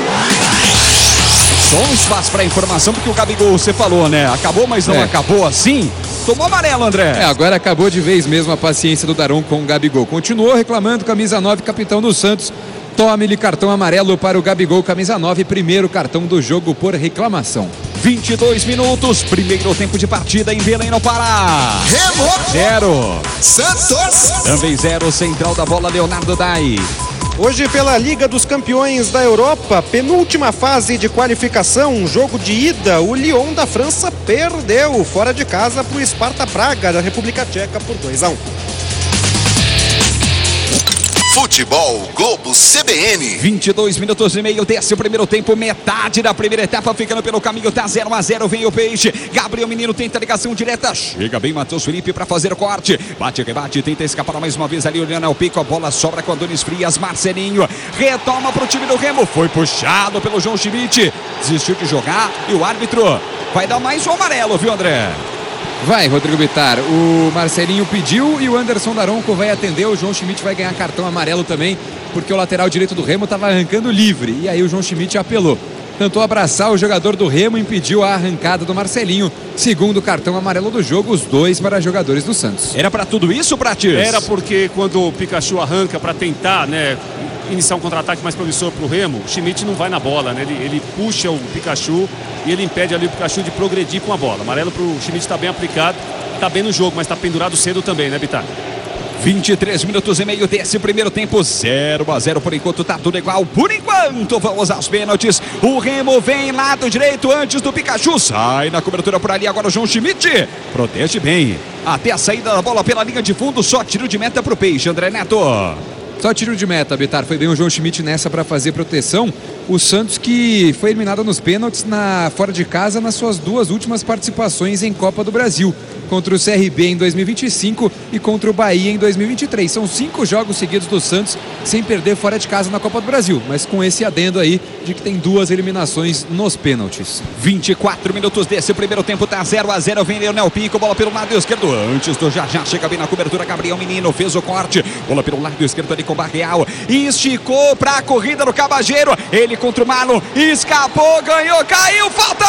Só um espaço para informação, porque o Gabigol, você falou, né? Acabou, mas não acabou assim. Tomou amarelo, André. Agora acabou de vez mesmo a paciência do Daronco com o Gabigol. Continuou reclamando, camisa 9, capitão do Santos. Tome-lhe cartão amarelo para o Gabigol, camisa 9, primeiro cartão do jogo por reclamação. 22 minutos, primeiro tempo de partida em Belém, no Pará. Remo 0. Santos. Também 0, central da bola, Leonardo Dai. Hoje pela Liga dos Campeões da Europa, penúltima fase de qualificação, jogo de ida, o Lyon da França perdeu fora de casa para o Sparta Praga da República Tcheca por 2-1. Futebol Globo CBN. 22 minutos e meio desse primeiro tempo, metade da primeira etapa ficando pelo caminho, tá 0-0, vem o Peixe, Gabriel Menino tenta a ligação direta, chega bem Matheus Felipe para fazer o corte, bate, rebate, tenta escapar mais uma vez ali, o Leonel Pico, a bola sobra com Adonis Frias, Marcelinho retoma pro time do Remo, foi puxado pelo João Schmidt, desistiu de jogar e o árbitro vai dar mais um amarelo, viu, André? Vai, Rodrigo Bitar, o Marcelinho pediu e o Anderson Daronco vai atender, o João Schmidt vai ganhar cartão amarelo também, porque o lateral direito do Remo estava arrancando livre, e aí o João Schmidt apelou. Tentou abraçar o jogador do Remo, impediu a arrancada do Marcelinho, segundo cartão amarelo do jogo, os dois para jogadores do Santos. Era para tudo isso, Prates? Era porque quando o Pikachu arranca para tentar, né, iniciar um contra-ataque mais promissor para o Remo, o Schmidt não vai na bola, né? Ele puxa o Pikachu e ele impede ali o Pikachu de progredir com a bola. Amarelo para o Schmidt, está bem aplicado, está bem no jogo, mas está pendurado cedo também, né, Bitar? 23 minutos e meio desse primeiro tempo, 0-0 por enquanto, tá tudo igual. Por enquanto, vamos aos pênaltis. O Remo vem lado direito antes do Pikachu, sai na cobertura por ali agora o João Schmidt. Protege bem, até a saída da bola pela linha de fundo, só tiro de meta pro Peixe, André Neto. Só tiro de meta, Bitar. Foi bem o João Schmidt nessa para fazer proteção. O Santos que foi eliminado nos pênaltis fora de casa nas suas duas últimas participações em Copa do Brasil. Contra o CRB em 2025 e contra o Bahia em 2023. São 5 jogos seguidos do Santos sem perder fora de casa na Copa do Brasil. Mas com esse adendo aí de que tem 2 eliminações nos pênaltis. 24 minutos desse primeiro tempo, tá 0-0. Vem Leonel Pico, bola pelo lado esquerdo. Antes do já chega bem na cobertura. Gabriel Menino fez o corte. Bola pelo lado esquerdo ali com o Barreal. Esticou pra corrida do Cabageiro. Ele contra o Marlon. Escapou, ganhou, caiu. Falta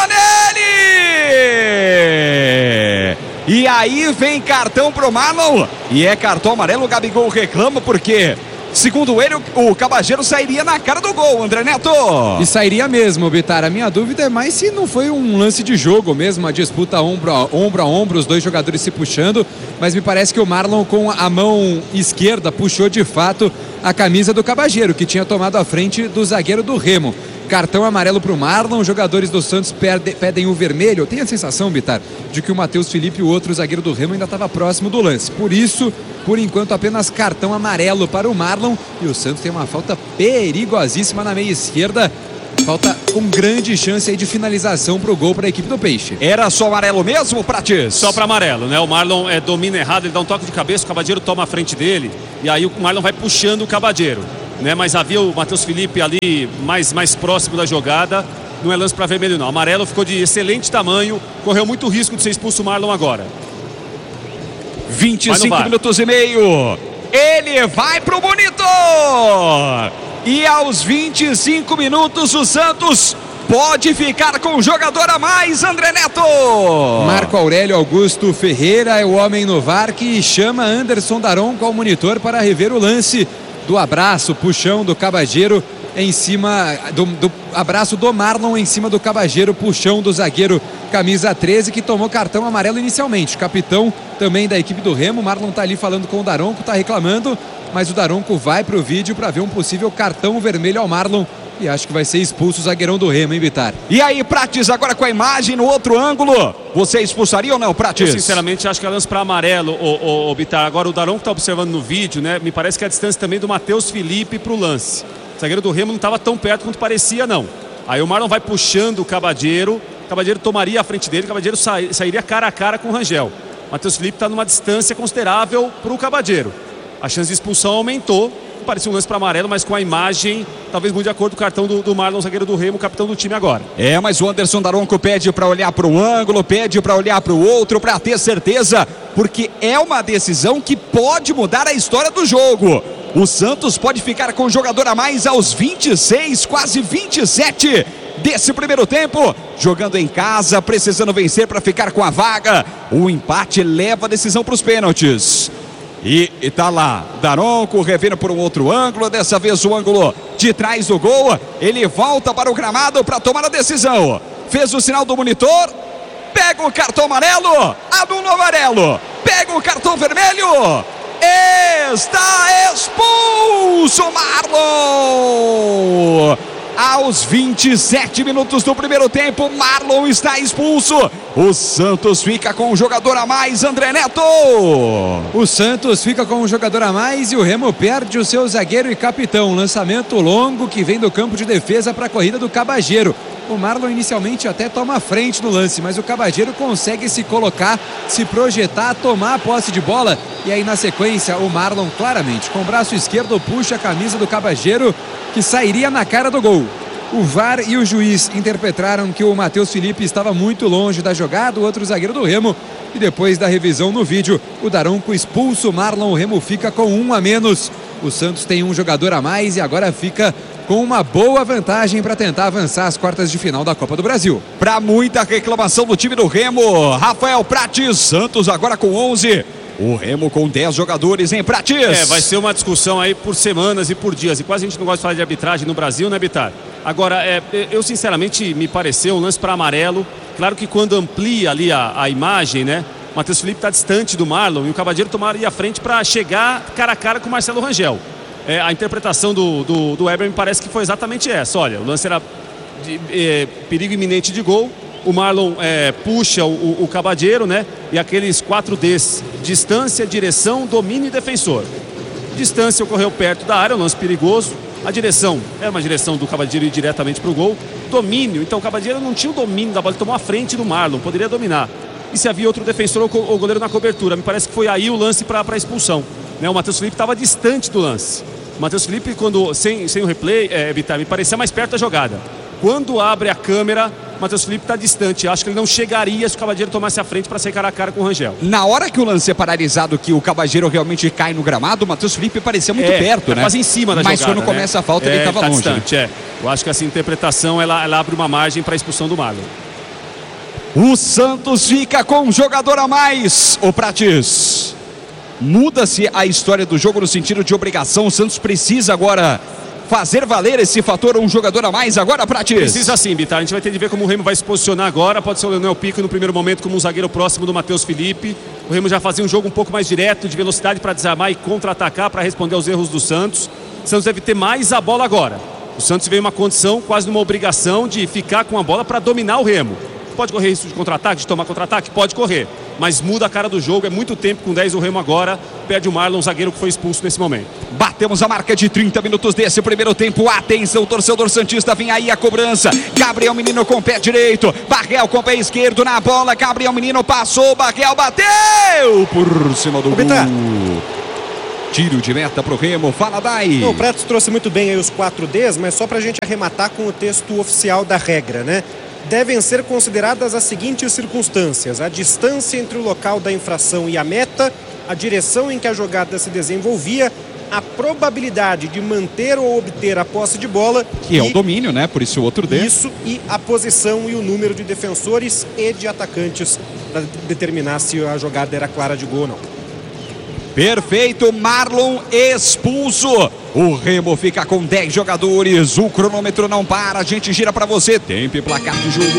nele! E aí vem cartão pro Marlon. E é cartão amarelo, o Gabigol reclama porque, segundo ele, o Cabageiro sairia na cara do gol, André Neto. E sairia mesmo, Bitar. A minha dúvida é mais se não foi um lance de jogo mesmo, uma disputa ombro a ombro, os dois jogadores se puxando. Mas me parece que o Marlon com a mão esquerda puxou de fato a camisa do Cabageiro, que tinha tomado a frente do zagueiro do Remo. Cartão amarelo para o Marlon, os jogadores do Santos pedem o vermelho. Eu tenho a sensação, Bitar, de que o Matheus Felipe, o outro zagueiro do Remo, ainda estava próximo do lance. Por isso, por enquanto, apenas cartão amarelo para o Marlon. E o Santos tem uma falta perigosíssima na meia esquerda. Falta com grande chance aí de finalização para o gol para a equipe do Peixe. Era só amarelo mesmo, Prates? Só para amarelo, né? O Marlon domina errado, ele dá um toque de cabeça, o Cabageiro toma a frente dele. E aí o Marlon vai puxando o Cabageiro. Né, mas havia o Matheus Felipe ali mais próximo da jogada. Não é lance para vermelho não, amarelo ficou de excelente tamanho. Correu muito risco de ser expulso o Marlon agora. 25 minutos e meio. Ele vai pro monitor. E aos 25 minutos o Santos pode ficar com um jogador a mais, André Neto. Marco Aurélio Augusto Ferreira é o homem no VAR que chama Anderson Daronco ao monitor para rever o lance do abraço, puxão do Cabageiro em cima do abraço do Marlon em cima do Cabageiro, puxão do zagueiro camisa 13 que tomou cartão amarelo inicialmente. Capitão também da equipe do Remo, Marlon tá ali falando com o Daronco, tá reclamando, mas o Daronco vai pro vídeo para ver um possível cartão vermelho ao Marlon. E acho que vai ser expulso o zagueirão do Remo, hein, Bitar? E aí, Prates, agora com a imagem no outro ângulo, você expulsaria ou não, Prates? Eu sinceramente acho que é lance para amarelo, o Bitar. Agora o Daronco tá observando no vídeo, né? Me parece que é a distância também do Matheus Felipe pro lance. O zagueiro do Remo não estava tão perto quanto parecia, não. Aí o Marlon vai puxando o Cabageiro tomaria a frente dele, o Cabageiro sairia cara a cara com o Rangel. O Matheus Felipe está numa distância considerável pro Cabageiro. A chance de expulsão aumentou. Parecia um lance para amarelo, mas com a imagem talvez muito de acordo com o cartão do Marlon, zagueiro do Remo, capitão do time agora. Mas o Anderson Daronco pede para olhar para um ângulo, pede para olhar para o outro, para ter certeza, porque é uma decisão que pode mudar a história do jogo. O Santos pode ficar com um jogador a mais aos 26, quase 27 desse primeiro tempo, jogando em casa, precisando vencer para ficar com a vaga. O empate leva a decisão para os pênaltis. E tá lá, Daronco revendo por um outro ângulo, dessa vez o ângulo de trás do gol. Ele volta para o gramado para tomar a decisão. Fez o sinal do monitor, pega o cartão amarelo, anula o amarelo, pega o cartão vermelho. Está expulso Marlon! Aos 27 minutos do primeiro tempo, Marlon está expulso. O Santos fica com um jogador a mais, André Neto. O Santos fica com um jogador a mais e o Remo perde o seu zagueiro e capitão. Lançamento longo que vem do campo de defesa para a corrida do Cabageiro. O Marlon inicialmente até toma a frente no lance, mas o Cabageiro consegue se colocar, se projetar, tomar a posse de bola. E aí na sequência o Marlon claramente com o braço esquerdo puxa a camisa do Cabageiro, que sairia na cara do gol. O VAR e o juiz interpretaram que o Matheus Felipe estava muito longe da jogada, o outro zagueiro do Remo. E depois da revisão no vídeo, o Daronco expulsa o Marlon, o Remo fica com um a menos. O Santos tem um jogador a mais e agora fica com uma boa vantagem para tentar avançar às quartas de final da Copa do Brasil. Para muita reclamação do time do Remo, Rafael Prates, Santos agora com 11. O Remo com 10 jogadores em Prates. Vai ser uma discussão aí por semanas e por dias. E quase a gente não gosta de falar de arbitragem no Brasil, né, Bitar? Agora, eu sinceramente me pareceu um lance para amarelo. Claro que quando amplia ali a imagem, né? O Matheus Felipe está distante do Marlon e o Cabageiro tomaria a frente para chegar cara a cara com o Marcelo Rangel. A interpretação do Weber me parece que foi exatamente essa. Olha, o lance era de perigo iminente de gol. O Marlon puxa o Cabageiro, né? E aqueles 4 Ds: distância, direção, domínio e defensor. Distância ocorreu perto da área, um lance perigoso. A direção era uma direção do Cabageiro ir diretamente para o gol. Domínio, então o Cabageiro não tinha o domínio da bola, ele tomou a frente do Marlon, poderia dominar. E se havia outro defensor ou goleiro na cobertura, me parece que foi aí o lance para a expulsão, né? O Matheus Felipe estava distante do lance. O Matheus Felipe, quando sem o replay, Bitar, me parecia mais perto da jogada. Quando abre a câmera, o Matheus Felipe está distante. Acho que ele não chegaria se o Cabageiro tomasse a frente para sair cara a cara com o Rangel. Na hora que o lance é paralisado, que o Cabageiro realmente cai no gramado, o Matheus Felipe parecia muito perto, né? Quase em cima da Mas jogada. Mas quando começa a falta, ele estava longe. Distante, né? Eu acho que essa interpretação ela abre uma margem para a expulsão do Marlon. O Santos fica com um jogador a mais, o Prates. Muda-se a história do jogo no sentido de obrigação. O Santos precisa agora fazer valer esse fator, um jogador a mais agora, Prates. Precisa sim, Bitar. A gente vai ter de ver como o Remo vai se posicionar agora. Pode ser o Leonel Pico no primeiro momento como um zagueiro próximo do Matheus Felipe. O Remo já fazia um jogo um pouco mais direto, de velocidade para desarmar e contra-atacar, para responder aos erros do Santos. O Santos deve ter mais a bola agora. O Santos veio uma condição, quase numa obrigação de ficar com a bola para dominar o Remo. Pode correr risco de contra-ataque, de tomar contra-ataque? Pode correr. Mas muda a cara do jogo. É muito tempo com 10 o Remo agora. Perde o Marlon, zagueiro que foi expulso nesse momento. Batemos a marca de 30 minutos desse primeiro tempo. Atenção, torcedor santista, vem aí a cobrança. Gabriel Menino com o pé direito. Barrel com o pé esquerdo na bola. Gabriel Menino passou, Barrel bateu por cima do gol. Tiro de meta pro Remo. Fala, Dai. O Pratos trouxe muito bem aí os 4 Ds, mas só pra gente arrematar com o texto oficial da regra, né? Devem ser consideradas as seguintes circunstâncias: a distância entre o local da infração e a meta, a direção em que a jogada se desenvolvia, a probabilidade de manter ou obter a posse de bola. Que é o domínio, né? Por isso o outro D. Isso, e a posição e o número de defensores e de atacantes para determinar se a jogada era clara de gol ou não. Perfeito, Marlon expulso. O Remo fica com 10 jogadores. O cronômetro não para, a gente gira para você. Tempo e placar de jogo.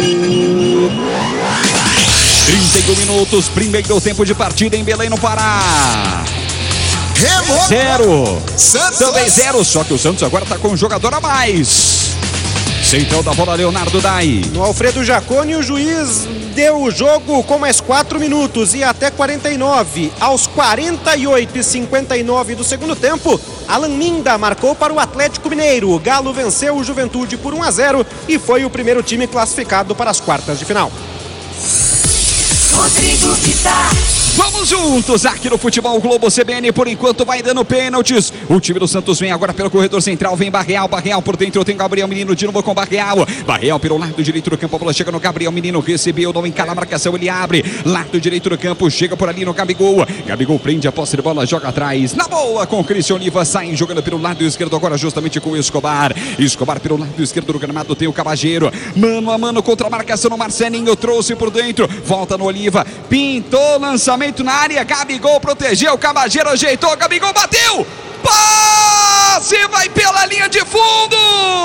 31 minutos, primeiro tempo de partida em Belém, no Pará. Remo 0. Santos. Também 0, só que o Santos agora está com um jogador a mais. Central da bola, Leonardo Dai. No Alfredo Jaconi, o juiz deu o jogo com mais 4 minutos e até 49. Aos 48 e 59 do segundo tempo, Alan Minda marcou para o Atlético Mineiro. O Galo venceu o Juventude por 1-0 e foi o primeiro time classificado para as quartas de final. Rodrigo Vitar. Vamos juntos aqui no Futebol Globo CBN, por enquanto vai dando pênaltis. O time do Santos vem agora pelo corredor central, vem Barreal por dentro, tem Gabriel Menino de novo com Barreal pelo lado direito do campo, a bola chega no Gabriel Menino, recebeu, não encala a marcação, ele abre, lado direito do campo, chega por ali no Gabigol prende a posse de bola, joga atrás, na boa com o Cristian Oliva, sai jogando pelo lado esquerdo agora justamente com o Escobar pelo lado esquerdo do gramado, tem o Cabageiro, mano a mano contra a marcação no Marcelinho, trouxe por dentro, volta no Oliva, pintou, lançamento na área, Gabigol protegeu, o Cabageiro ajeitou, Gabigol bateu, passe, vai pela linha de fundo,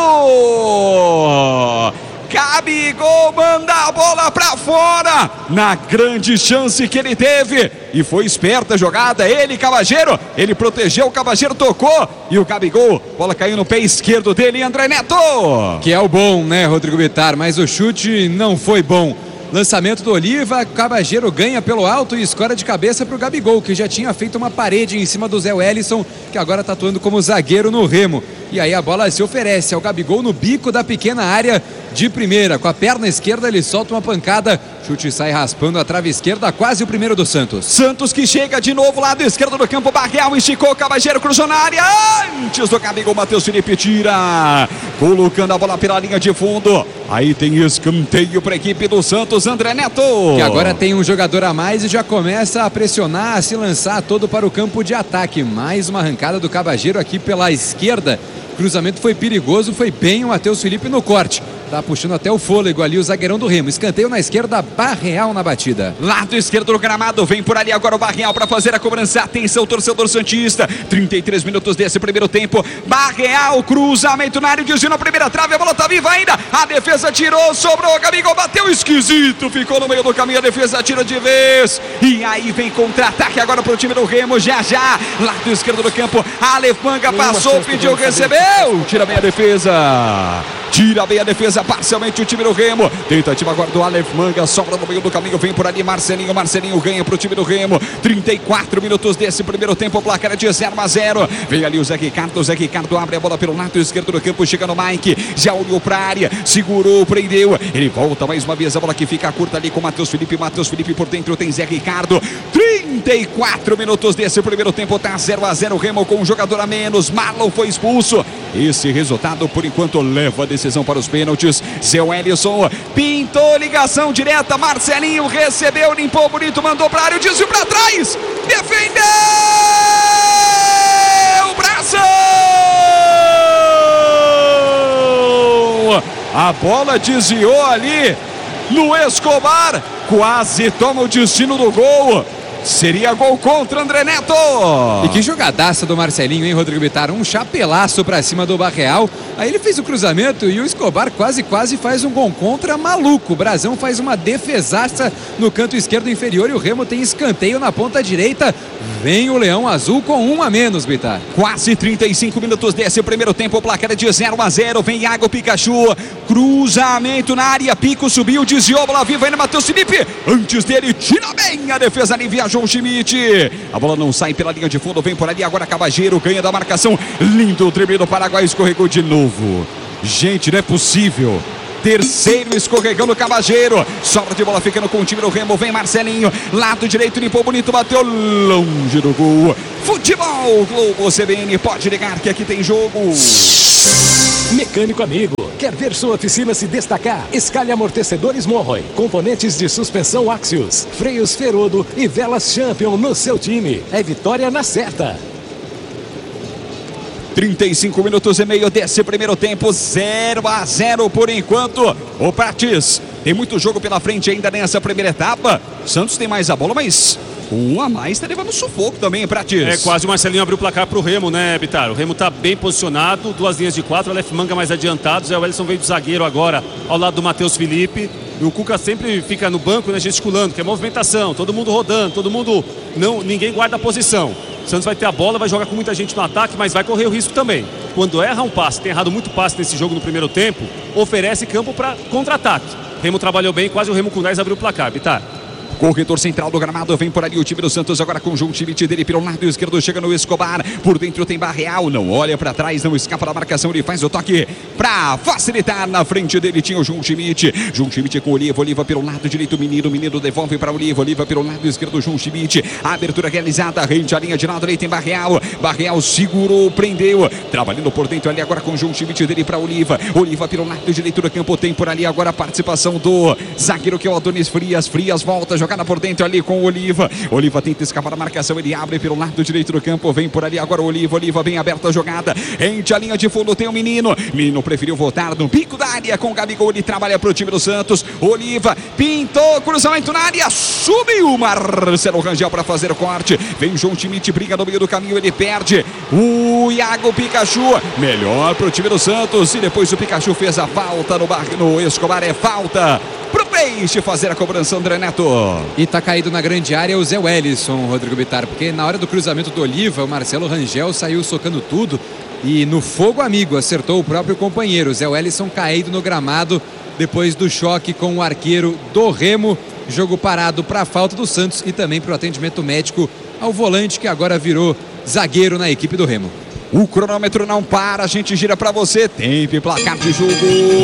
Gabigol manda a bola pra fora, na grande chance que ele teve, e foi esperta a jogada, ele, Cabageiro, ele protegeu, o Cabageiro tocou, e o Gabigol, bola caiu no pé esquerdo dele, André Neto. Que é o bom, né, Rodrigo Vitar, mas o chute não foi bom. Lançamento do Oliva, Cabageiro ganha pelo alto e escora de cabeça para o Gabigol, que já tinha feito uma parede em cima do Zé Wellison, que agora está atuando como zagueiro no Remo. E aí a bola se oferece ao Gabigol no bico da pequena área de primeira. Com a perna esquerda ele solta uma pancada, chute sai raspando a trave esquerda, quase o primeiro do Santos. Santos que chega de novo, lado esquerdo do campo, Barreal esticou, Cabageiro cruzou na área, antes do Gabigol, Matheus Felipe tira, colocando a bola pela linha de fundo. Aí tem escanteio para a equipe do Santos, André Neto. Que agora tem um jogador a mais e já começa a pressionar, a se lançar todo para o campo de ataque. Mais uma arrancada do Cabageiro aqui pela esquerda. Cruzamento foi perigoso, foi bem o Matheus Felipe no corte. Tá puxando até o fôlego ali o zagueirão do Remo. Escanteio na esquerda, Barreal na batida. Lado esquerdo do gramado, vem por ali agora o Barreal para fazer a cobrança. Atenção, torcedor santista. 33 minutos desse primeiro tempo. Barreal, cruzamento na área, desvio na primeira trave, a bola tá viva ainda. A defesa tirou, sobrou, Gabigol bateu esquisito, ficou no meio do caminho, a defesa tira de vez. E aí vem contra-ataque agora pro time do Remo, já. Lado esquerdo do campo, Aleph Manga passou, pediu, recebeu. Tira bem a defesa, parcialmente o time do Remo. Tentativa agora do Aleph Manga, sobra no meio do caminho, vem por ali Marcelinho ganha pro time do Remo. 34 minutos desse primeiro tempo, o placar é de 0-0. Vem ali o Zé Ricardo abre a bola pelo lado esquerdo do campo, chega no Mike, já olhou pra área, segurou, prendeu, ele volta mais uma vez, a bola que fica curta ali com o Matheus Felipe por dentro tem Zé Ricardo. 34 minutos desse primeiro tempo, tá 0-0, Remo com um jogador a menos, Marlon foi expulso. Esse resultado por enquanto leva a decisão para os pênaltis. Zé Wellison pintou, ligação direta, Marcelinho recebeu, limpou bonito, mandou para a área, desviou para trás, defendeu, bração, a bola desviou ali no Escobar, quase toma o destino do gol. Seria gol contra André Neto. E que jogadaça do Marcelinho, hein, Rodrigo Vitar? Um chapelaço pra cima do Barreal. Aí ele fez o cruzamento e o Escobar quase faz um gol contra maluco. O Brasão faz uma defesaça no canto esquerdo inferior e o Remo tem escanteio na ponta direita. Vem o Leão Azul com um a menos, Vitar. Quase 35 minutos desse primeiro tempo, o placar é de 0-0. Vem Iago Pikachu, cruzamento na área, Pico subiu, desviou, bola viva ainda, Matheus Felipe. Antes dele, tira bem a defesa ali, viajou o Schmidt. A bola não sai pela linha de fundo, vem por ali agora Cabageiro, ganha da marcação. Lindo o drible do Paraguai, escorregou de novo. Gente, não é possível. Terceiro escorregando o Cabageiro. Sobra de bola ficando com o time do Remo. Vem Marcelinho. Lado direito, limpou bonito, bateu longe do gol. Futebol Globo CBN. Pode ligar que aqui tem jogo. Mecânico Amigo. Quer ver sua oficina se destacar? Escale amortecedores Monroe, componentes de suspensão Axios, freios Ferodo e velas Champion no seu time. É vitória na certa. 35 minutos e meio desse primeiro tempo, 0-0 por enquanto. O Prates tem muito jogo pela frente ainda nessa primeira etapa. Santos tem mais a bola, mas um a mais está levando sufoco também, Prates. É, quase o Marcelinho abriu o placar pro Remo, né, Bitar? O Remo tá bem posicionado, 2 linhas de 4, o Aleph Manga mais adiantado, o Zé Wellison veio do zagueiro agora ao lado do Matheus Felipe. E o Cuca sempre fica no banco, né, gesticulando, que é movimentação, todo mundo rodando, ninguém guarda a posição. O Santos vai ter a bola, vai jogar com muita gente no ataque, mas vai correr o risco também. Quando erra um passe, tem errado muito passe nesse jogo no primeiro tempo, oferece campo para contra-ataque. O Remo trabalhou bem, quase o Remo com 10 abriu o placar, Bitar. Corredor central do gramado, vem por ali o time do Santos agora com o conjuntivite dele pelo lado esquerdo, chega no Escobar, por dentro tem Barreal, não olha para trás, não escapa da marcação, ele faz o toque para facilitar, na frente dele tinha o Junchimite com Oliva pelo lado direito, Menino devolve para Oliva pelo lado esquerdo, Junchimite, abertura realizada, rente a linha de lado, ali tem Barreal segurou, prendeu, trabalhando por dentro ali agora com o Junchimite dele para Oliva pelo lado direito do campo, tem por ali agora a participação do zagueiro que é o Adonis Frias volta, jogada por dentro ali com o Oliva tenta escapar da marcação, ele abre pelo lado direito do campo, vem por ali agora o Oliva bem aberta a jogada, rente a linha de fundo, tem o Menino preferiu voltar no pico da área com o Gabigol, ele trabalha pro time do Santos, Oliva pintou, cruzamento na área, subiu Marcelo Rangel para fazer o corte, vem João Schmidt, briga no meio do caminho, ele perde o Iago Pikachu, melhor pro time do Santos, e depois o Pikachu fez a falta no Escobar, é falta pro Peixe fazer a cobrança, André Neto. E tá caído na grande área o Zé Wellison, Rodrigo Bitar, porque na hora do cruzamento do Oliva, o Marcelo Rangel saiu socando tudo e no fogo amigo acertou o próprio companheiro. Zé Wellison caído no gramado depois do choque com o arqueiro do Remo. Jogo parado para a falta do Santos e também para o atendimento médico ao volante que agora virou zagueiro na equipe do Remo. O cronômetro não para, a gente gira para você, tempo e placar de jogo.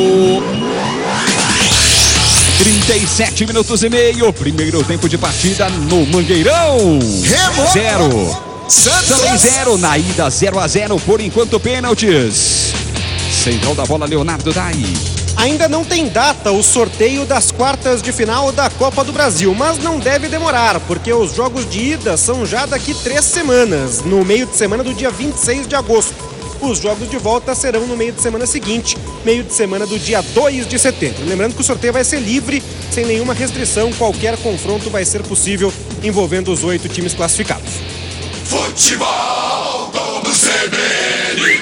37 minutos e meio, primeiro tempo de partida no Mangueirão. 0. Santos 0, na ida 0-0, por enquanto pênaltis. Central da bola, Leonardo Dai. Ainda não tem data o sorteio das quartas de final da Copa do Brasil, mas não deve demorar, porque os jogos de ida são já daqui 3 semanas, no meio de semana do dia 26 de agosto. Os jogos de volta serão no meio de semana seguinte, meio de semana do dia 2 de setembro. Lembrando que o sorteio vai ser livre, sem nenhuma restrição, qualquer confronto vai ser possível envolvendo os 8 times classificados. Futebol Globo CBN.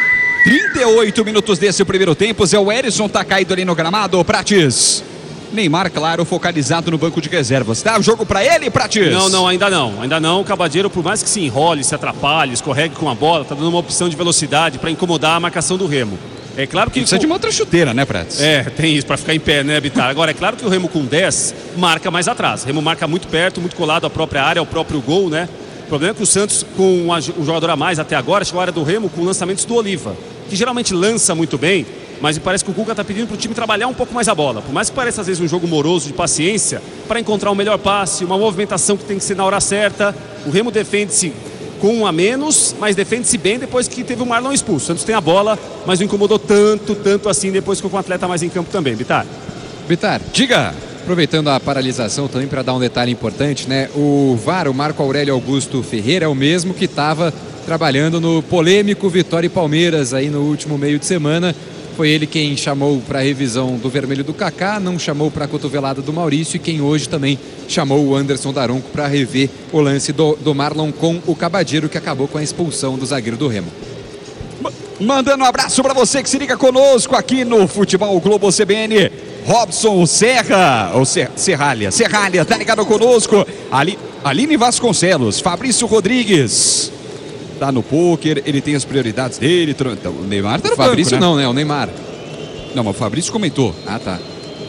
38 minutos desse primeiro tempo, Zé Wellison tá caído ali no gramado, Prates. Neymar, claro, focalizado no banco de reservas. Tá o jogo pra ele, Prates? Ainda não. O Cabadeiro, por mais que se enrole, se atrapalhe, escorregue com a bola, tá dando uma opção de velocidade para incomodar a marcação do Remo. É claro que... Precisa de uma outra chuteira, né, Prates? É, tem isso, para ficar em pé, né, Bitar? Agora, é claro que o Remo com 10 marca mais atrás. O Remo marca muito perto, muito colado à própria área, ao próprio gol, né? O problema é que o Santos, com um jogador a mais até agora, chegou a área do Remo com lançamentos do Oliva, que geralmente lança muito bem, mas me parece que o Cuca está pedindo para o time trabalhar um pouco mais a bola. Por mais que pareça às vezes um jogo moroso de paciência, para encontrar um melhor passe, uma movimentação que tem que ser na hora certa. O Remo defende-se com 1 a menos, mas defende-se bem depois que teve o Marlon expulso. O Santos tem a bola, mas não incomodou tanto assim depois que com o atleta mais em campo também. Bitar, diga! Aproveitando a paralisação também para dar um detalhe importante, né? O VAR, o Marco Aurélio Augusto Ferreira, é o mesmo que estava trabalhando no polêmico Vitória e Palmeiras aí no último meio de semana. Foi ele quem chamou para a revisão do vermelho do Kaká, não chamou para a cotovelada do Maurício e quem hoje também chamou o Anderson Daronco para rever o lance do Marlon com o Cabadeiro, que acabou com a expulsão do zagueiro do Remo. Mandando um abraço para você que se liga conosco aqui no Futebol Globo CBN. Robson Serra, ou Serralha, tá ligado conosco. Aline Vasconcelos, Fabrício Rodrigues. Tá no pôquer, ele tem as prioridades dele. Então, o Neymar tá no Fabrício banco, né? Não, né? O Neymar. Não, mas o Fabrício comentou. Ah, tá.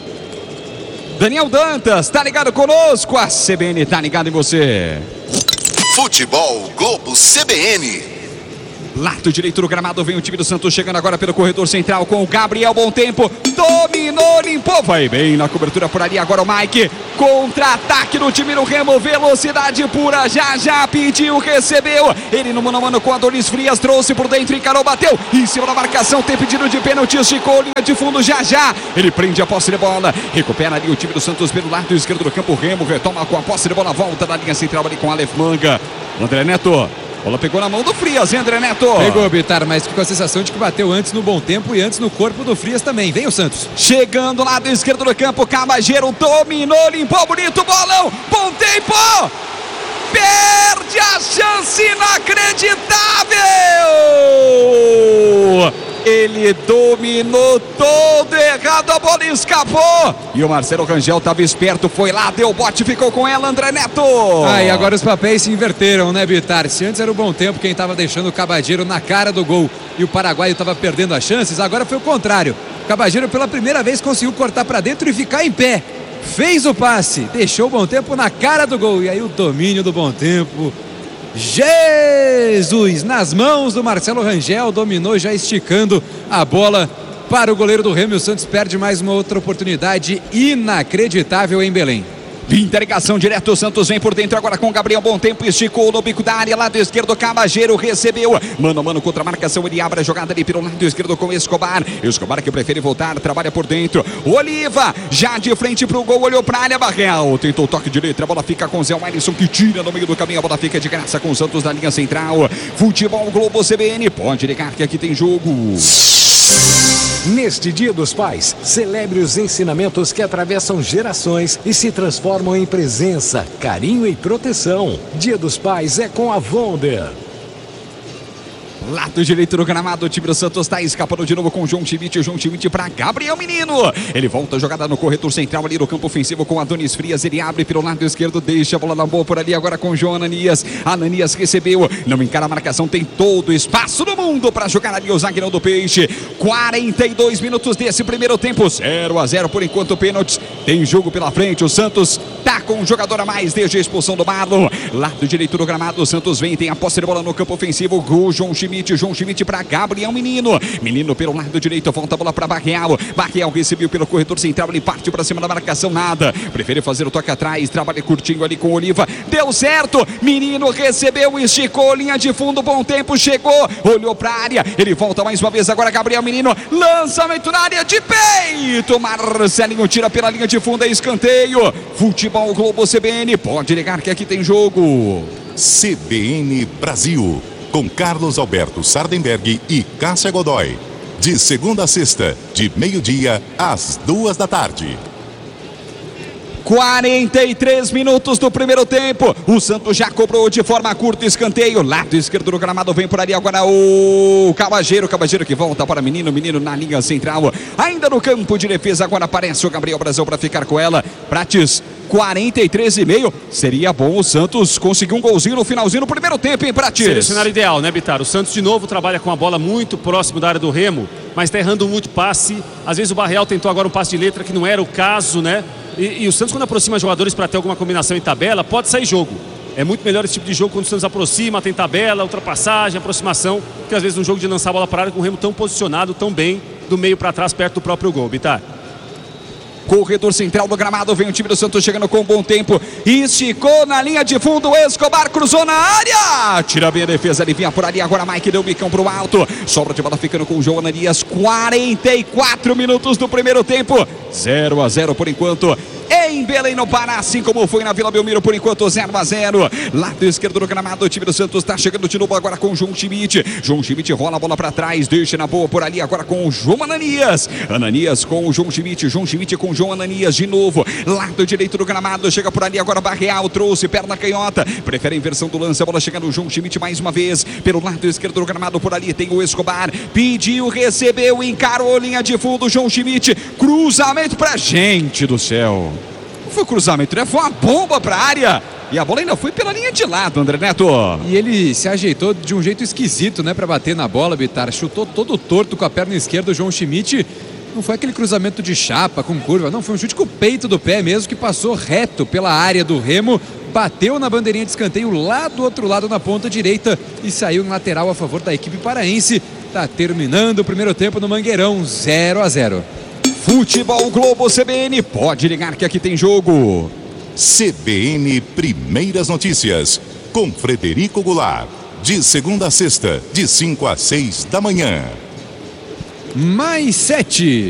Daniel Dantas, tá ligado conosco? A CBN tá ligado em você. Futebol Globo CBN. Lado direito do gramado, vem o time do Santos chegando agora pelo corredor central com o Gabriel. Bom tempo, dominou, limpou, vai bem na cobertura por ali. Agora o Mike, contra-ataque do time do Remo, velocidade pura, já pediu, recebeu. Ele no mano a mano com Adonis Frias, trouxe por dentro, encarou, bateu em cima da marcação, tem pedido de pênalti, esticou, linha de fundo, já. Ele prende a posse de bola, recupera ali o time do Santos pelo lado esquerdo do campo. Remo retoma com a posse de bola, volta da linha central ali com Aleph Manga. André Neto. Bola pegou na mão do Frias, hein, André Neto? Pegou, Bitar, mas ficou a sensação de que bateu antes no bom tempo e antes no corpo do Frias também. Vem o Santos. Chegando lado esquerdo do campo, Cabageiro dominou, limpou, bonito, bolão, bom tempo! Perde a chance inacreditável! Ele dominou todo errado, a bola escapou. E o Marcelo Rangel estava esperto, foi lá, deu bote, ficou com ela, André Neto. E agora os papéis se inverteram, né, Bitar? Se antes era o bom tempo quem estava deixando o Cabageiro na cara do gol e o paraguaio estava perdendo as chances, agora foi o contrário. O Cabageiro pela primeira vez conseguiu cortar para dentro e ficar em pé. Fez o passe, deixou o bom tempo na cara do gol. E aí o domínio do bom tempo. Jesus! Nas mãos do Marcelo Rangel, dominou já esticando a bola para o goleiro do Remo. O Santos perde mais uma outra oportunidade inacreditável em Belém. Interligação direto, o Santos vem por dentro agora com o Gabriel. Bom tempo, esticou no bico da área, lado esquerdo, Cabageiro recebeu, mano a mano contra a marcação, ele abre a jogada ali pelo lado esquerdo com Escobar que prefere voltar, trabalha por dentro, Oliva, já de frente pro gol, olhou pra área, Barreal, tentou o toque de letra, a bola fica com o Zé Wellison que tira no meio do caminho, a bola fica de graça com o Santos na linha central. Futebol Globo CBN, pode ligar que aqui tem jogo. Neste Dia dos Pais, celebre os ensinamentos que atravessam gerações e se transformam em presença, carinho e proteção. Dia dos Pais é com a Wonder. Lado direito do gramado, o time do Santos está escapando de novo com o João Schmidt para Gabriel Menino. Ele volta a jogada no corredor central ali no campo ofensivo com Adonis Frias. Ele abre pelo lado esquerdo, deixa a bola na boa por ali agora com o João Ananias. Ananias recebeu, não encara a marcação, tem todo o espaço do mundo para jogar ali o zagueirão do Peixe. 42 minutos desse primeiro tempo, 0-0 por enquanto, pênaltis. Tem jogo pela frente, o Santos tá com um jogador a mais desde a expulsão do Marlon. Lado direito do gramado, o Santos vem, tem a posse de bola no campo ofensivo. Gol, João Schmidt para Gabriel Menino pelo lado direito, volta a bola para Barreal recebeu pelo corredor central, ele parte para cima da marcação, nada, prefere fazer o toque atrás, trabalha curtinho ali com o Oliva, deu certo, Menino recebeu, esticou, linha de fundo, bom tempo, chegou, olhou para a área, ele volta mais uma vez agora, Gabriel Menino, lançamento na área de peito, Marcelinho tira pela linha de fundo, é escanteio. Futebol Globo CBN, pode ligar que aqui tem jogo. CBN Brasil, com Carlos Alberto Sardenberg e Cássia Godoy. De segunda a sexta, de meio-dia às 2h. 43 minutos do primeiro tempo. O Santos já cobrou de forma curta, escanteio. Lado esquerdo do gramado, vem por ali agora o Cabageiro que volta para Menino na linha central. Ainda no campo de defesa, agora aparece o Gabriel Brazão para ficar com ela. Prates, 43,5. Seria bom o Santos conseguir um golzinho no finalzinho do primeiro tempo, hein, Prates? Seria o cenário ideal, né, Bitar? O Santos de novo trabalha com a bola muito próximo da área do Remo, mas está errando muito passe. Às vezes o Barreal tentou agora um passe de letra que não era o caso, né? E o Santos, quando aproxima jogadores para ter alguma combinação em tabela, pode sair jogo. É muito melhor esse tipo de jogo quando o Santos aproxima, tem tabela, ultrapassagem, aproximação, que às vezes um jogo de lançar a bola para a área com o Remo tão posicionado, tão bem, do meio para trás, perto do próprio gol, Bitar. Corredor central do gramado, vem o time do Santos chegando com bom tempo, esticou na linha de fundo, Escobar cruzou na área, tira bem a defesa, ele vinha por ali, agora Mike deu o bicão pro alto, sobra de bola ficando com o João Ananias. 44 minutos do primeiro tempo, 0-0 por enquanto em Belém no Pará, assim como foi na Vila Belmiro, por enquanto 0-0. Lado esquerdo do gramado, o time do Santos está chegando de novo agora com o João Schmidt rola a bola para trás, deixa na boa por ali agora com o João Ananias com o João Schmidt com o João Ananias de novo, lado direito do gramado, chega por ali agora Barreal, trouxe perna canhota, prefere a inversão do lance, a bola chega no João Schmidt mais uma vez, pelo lado esquerdo do gramado, por ali tem o Escobar, pediu, recebeu, encarou, linha de fundo, João Schmidt, cruzamento pra gente do céu. Não foi cruzamento, né? Foi uma bomba pra área. E a bola ainda foi pela linha de lado, André Neto. E ele se ajeitou de um jeito esquisito, né? Pra bater na bola, Bitar. Chutou todo torto com a perna esquerda o João Schmidt. Não foi aquele cruzamento de chapa com curva, não. Foi um chute com o peito do pé mesmo, que passou reto pela área do Remo. bateu na bandeirinha de escanteio lá do outro lado na ponta direita e saiu em lateral a favor da equipe paraense. Tá terminando o primeiro tempo no Mangueirão, 0-0. Futebol Globo CBN, pode ligar que aqui tem jogo. CBN Primeiras Notícias, com Frederico Goulart. De segunda a sexta, de 5 a 6 da manhã. Mais 7.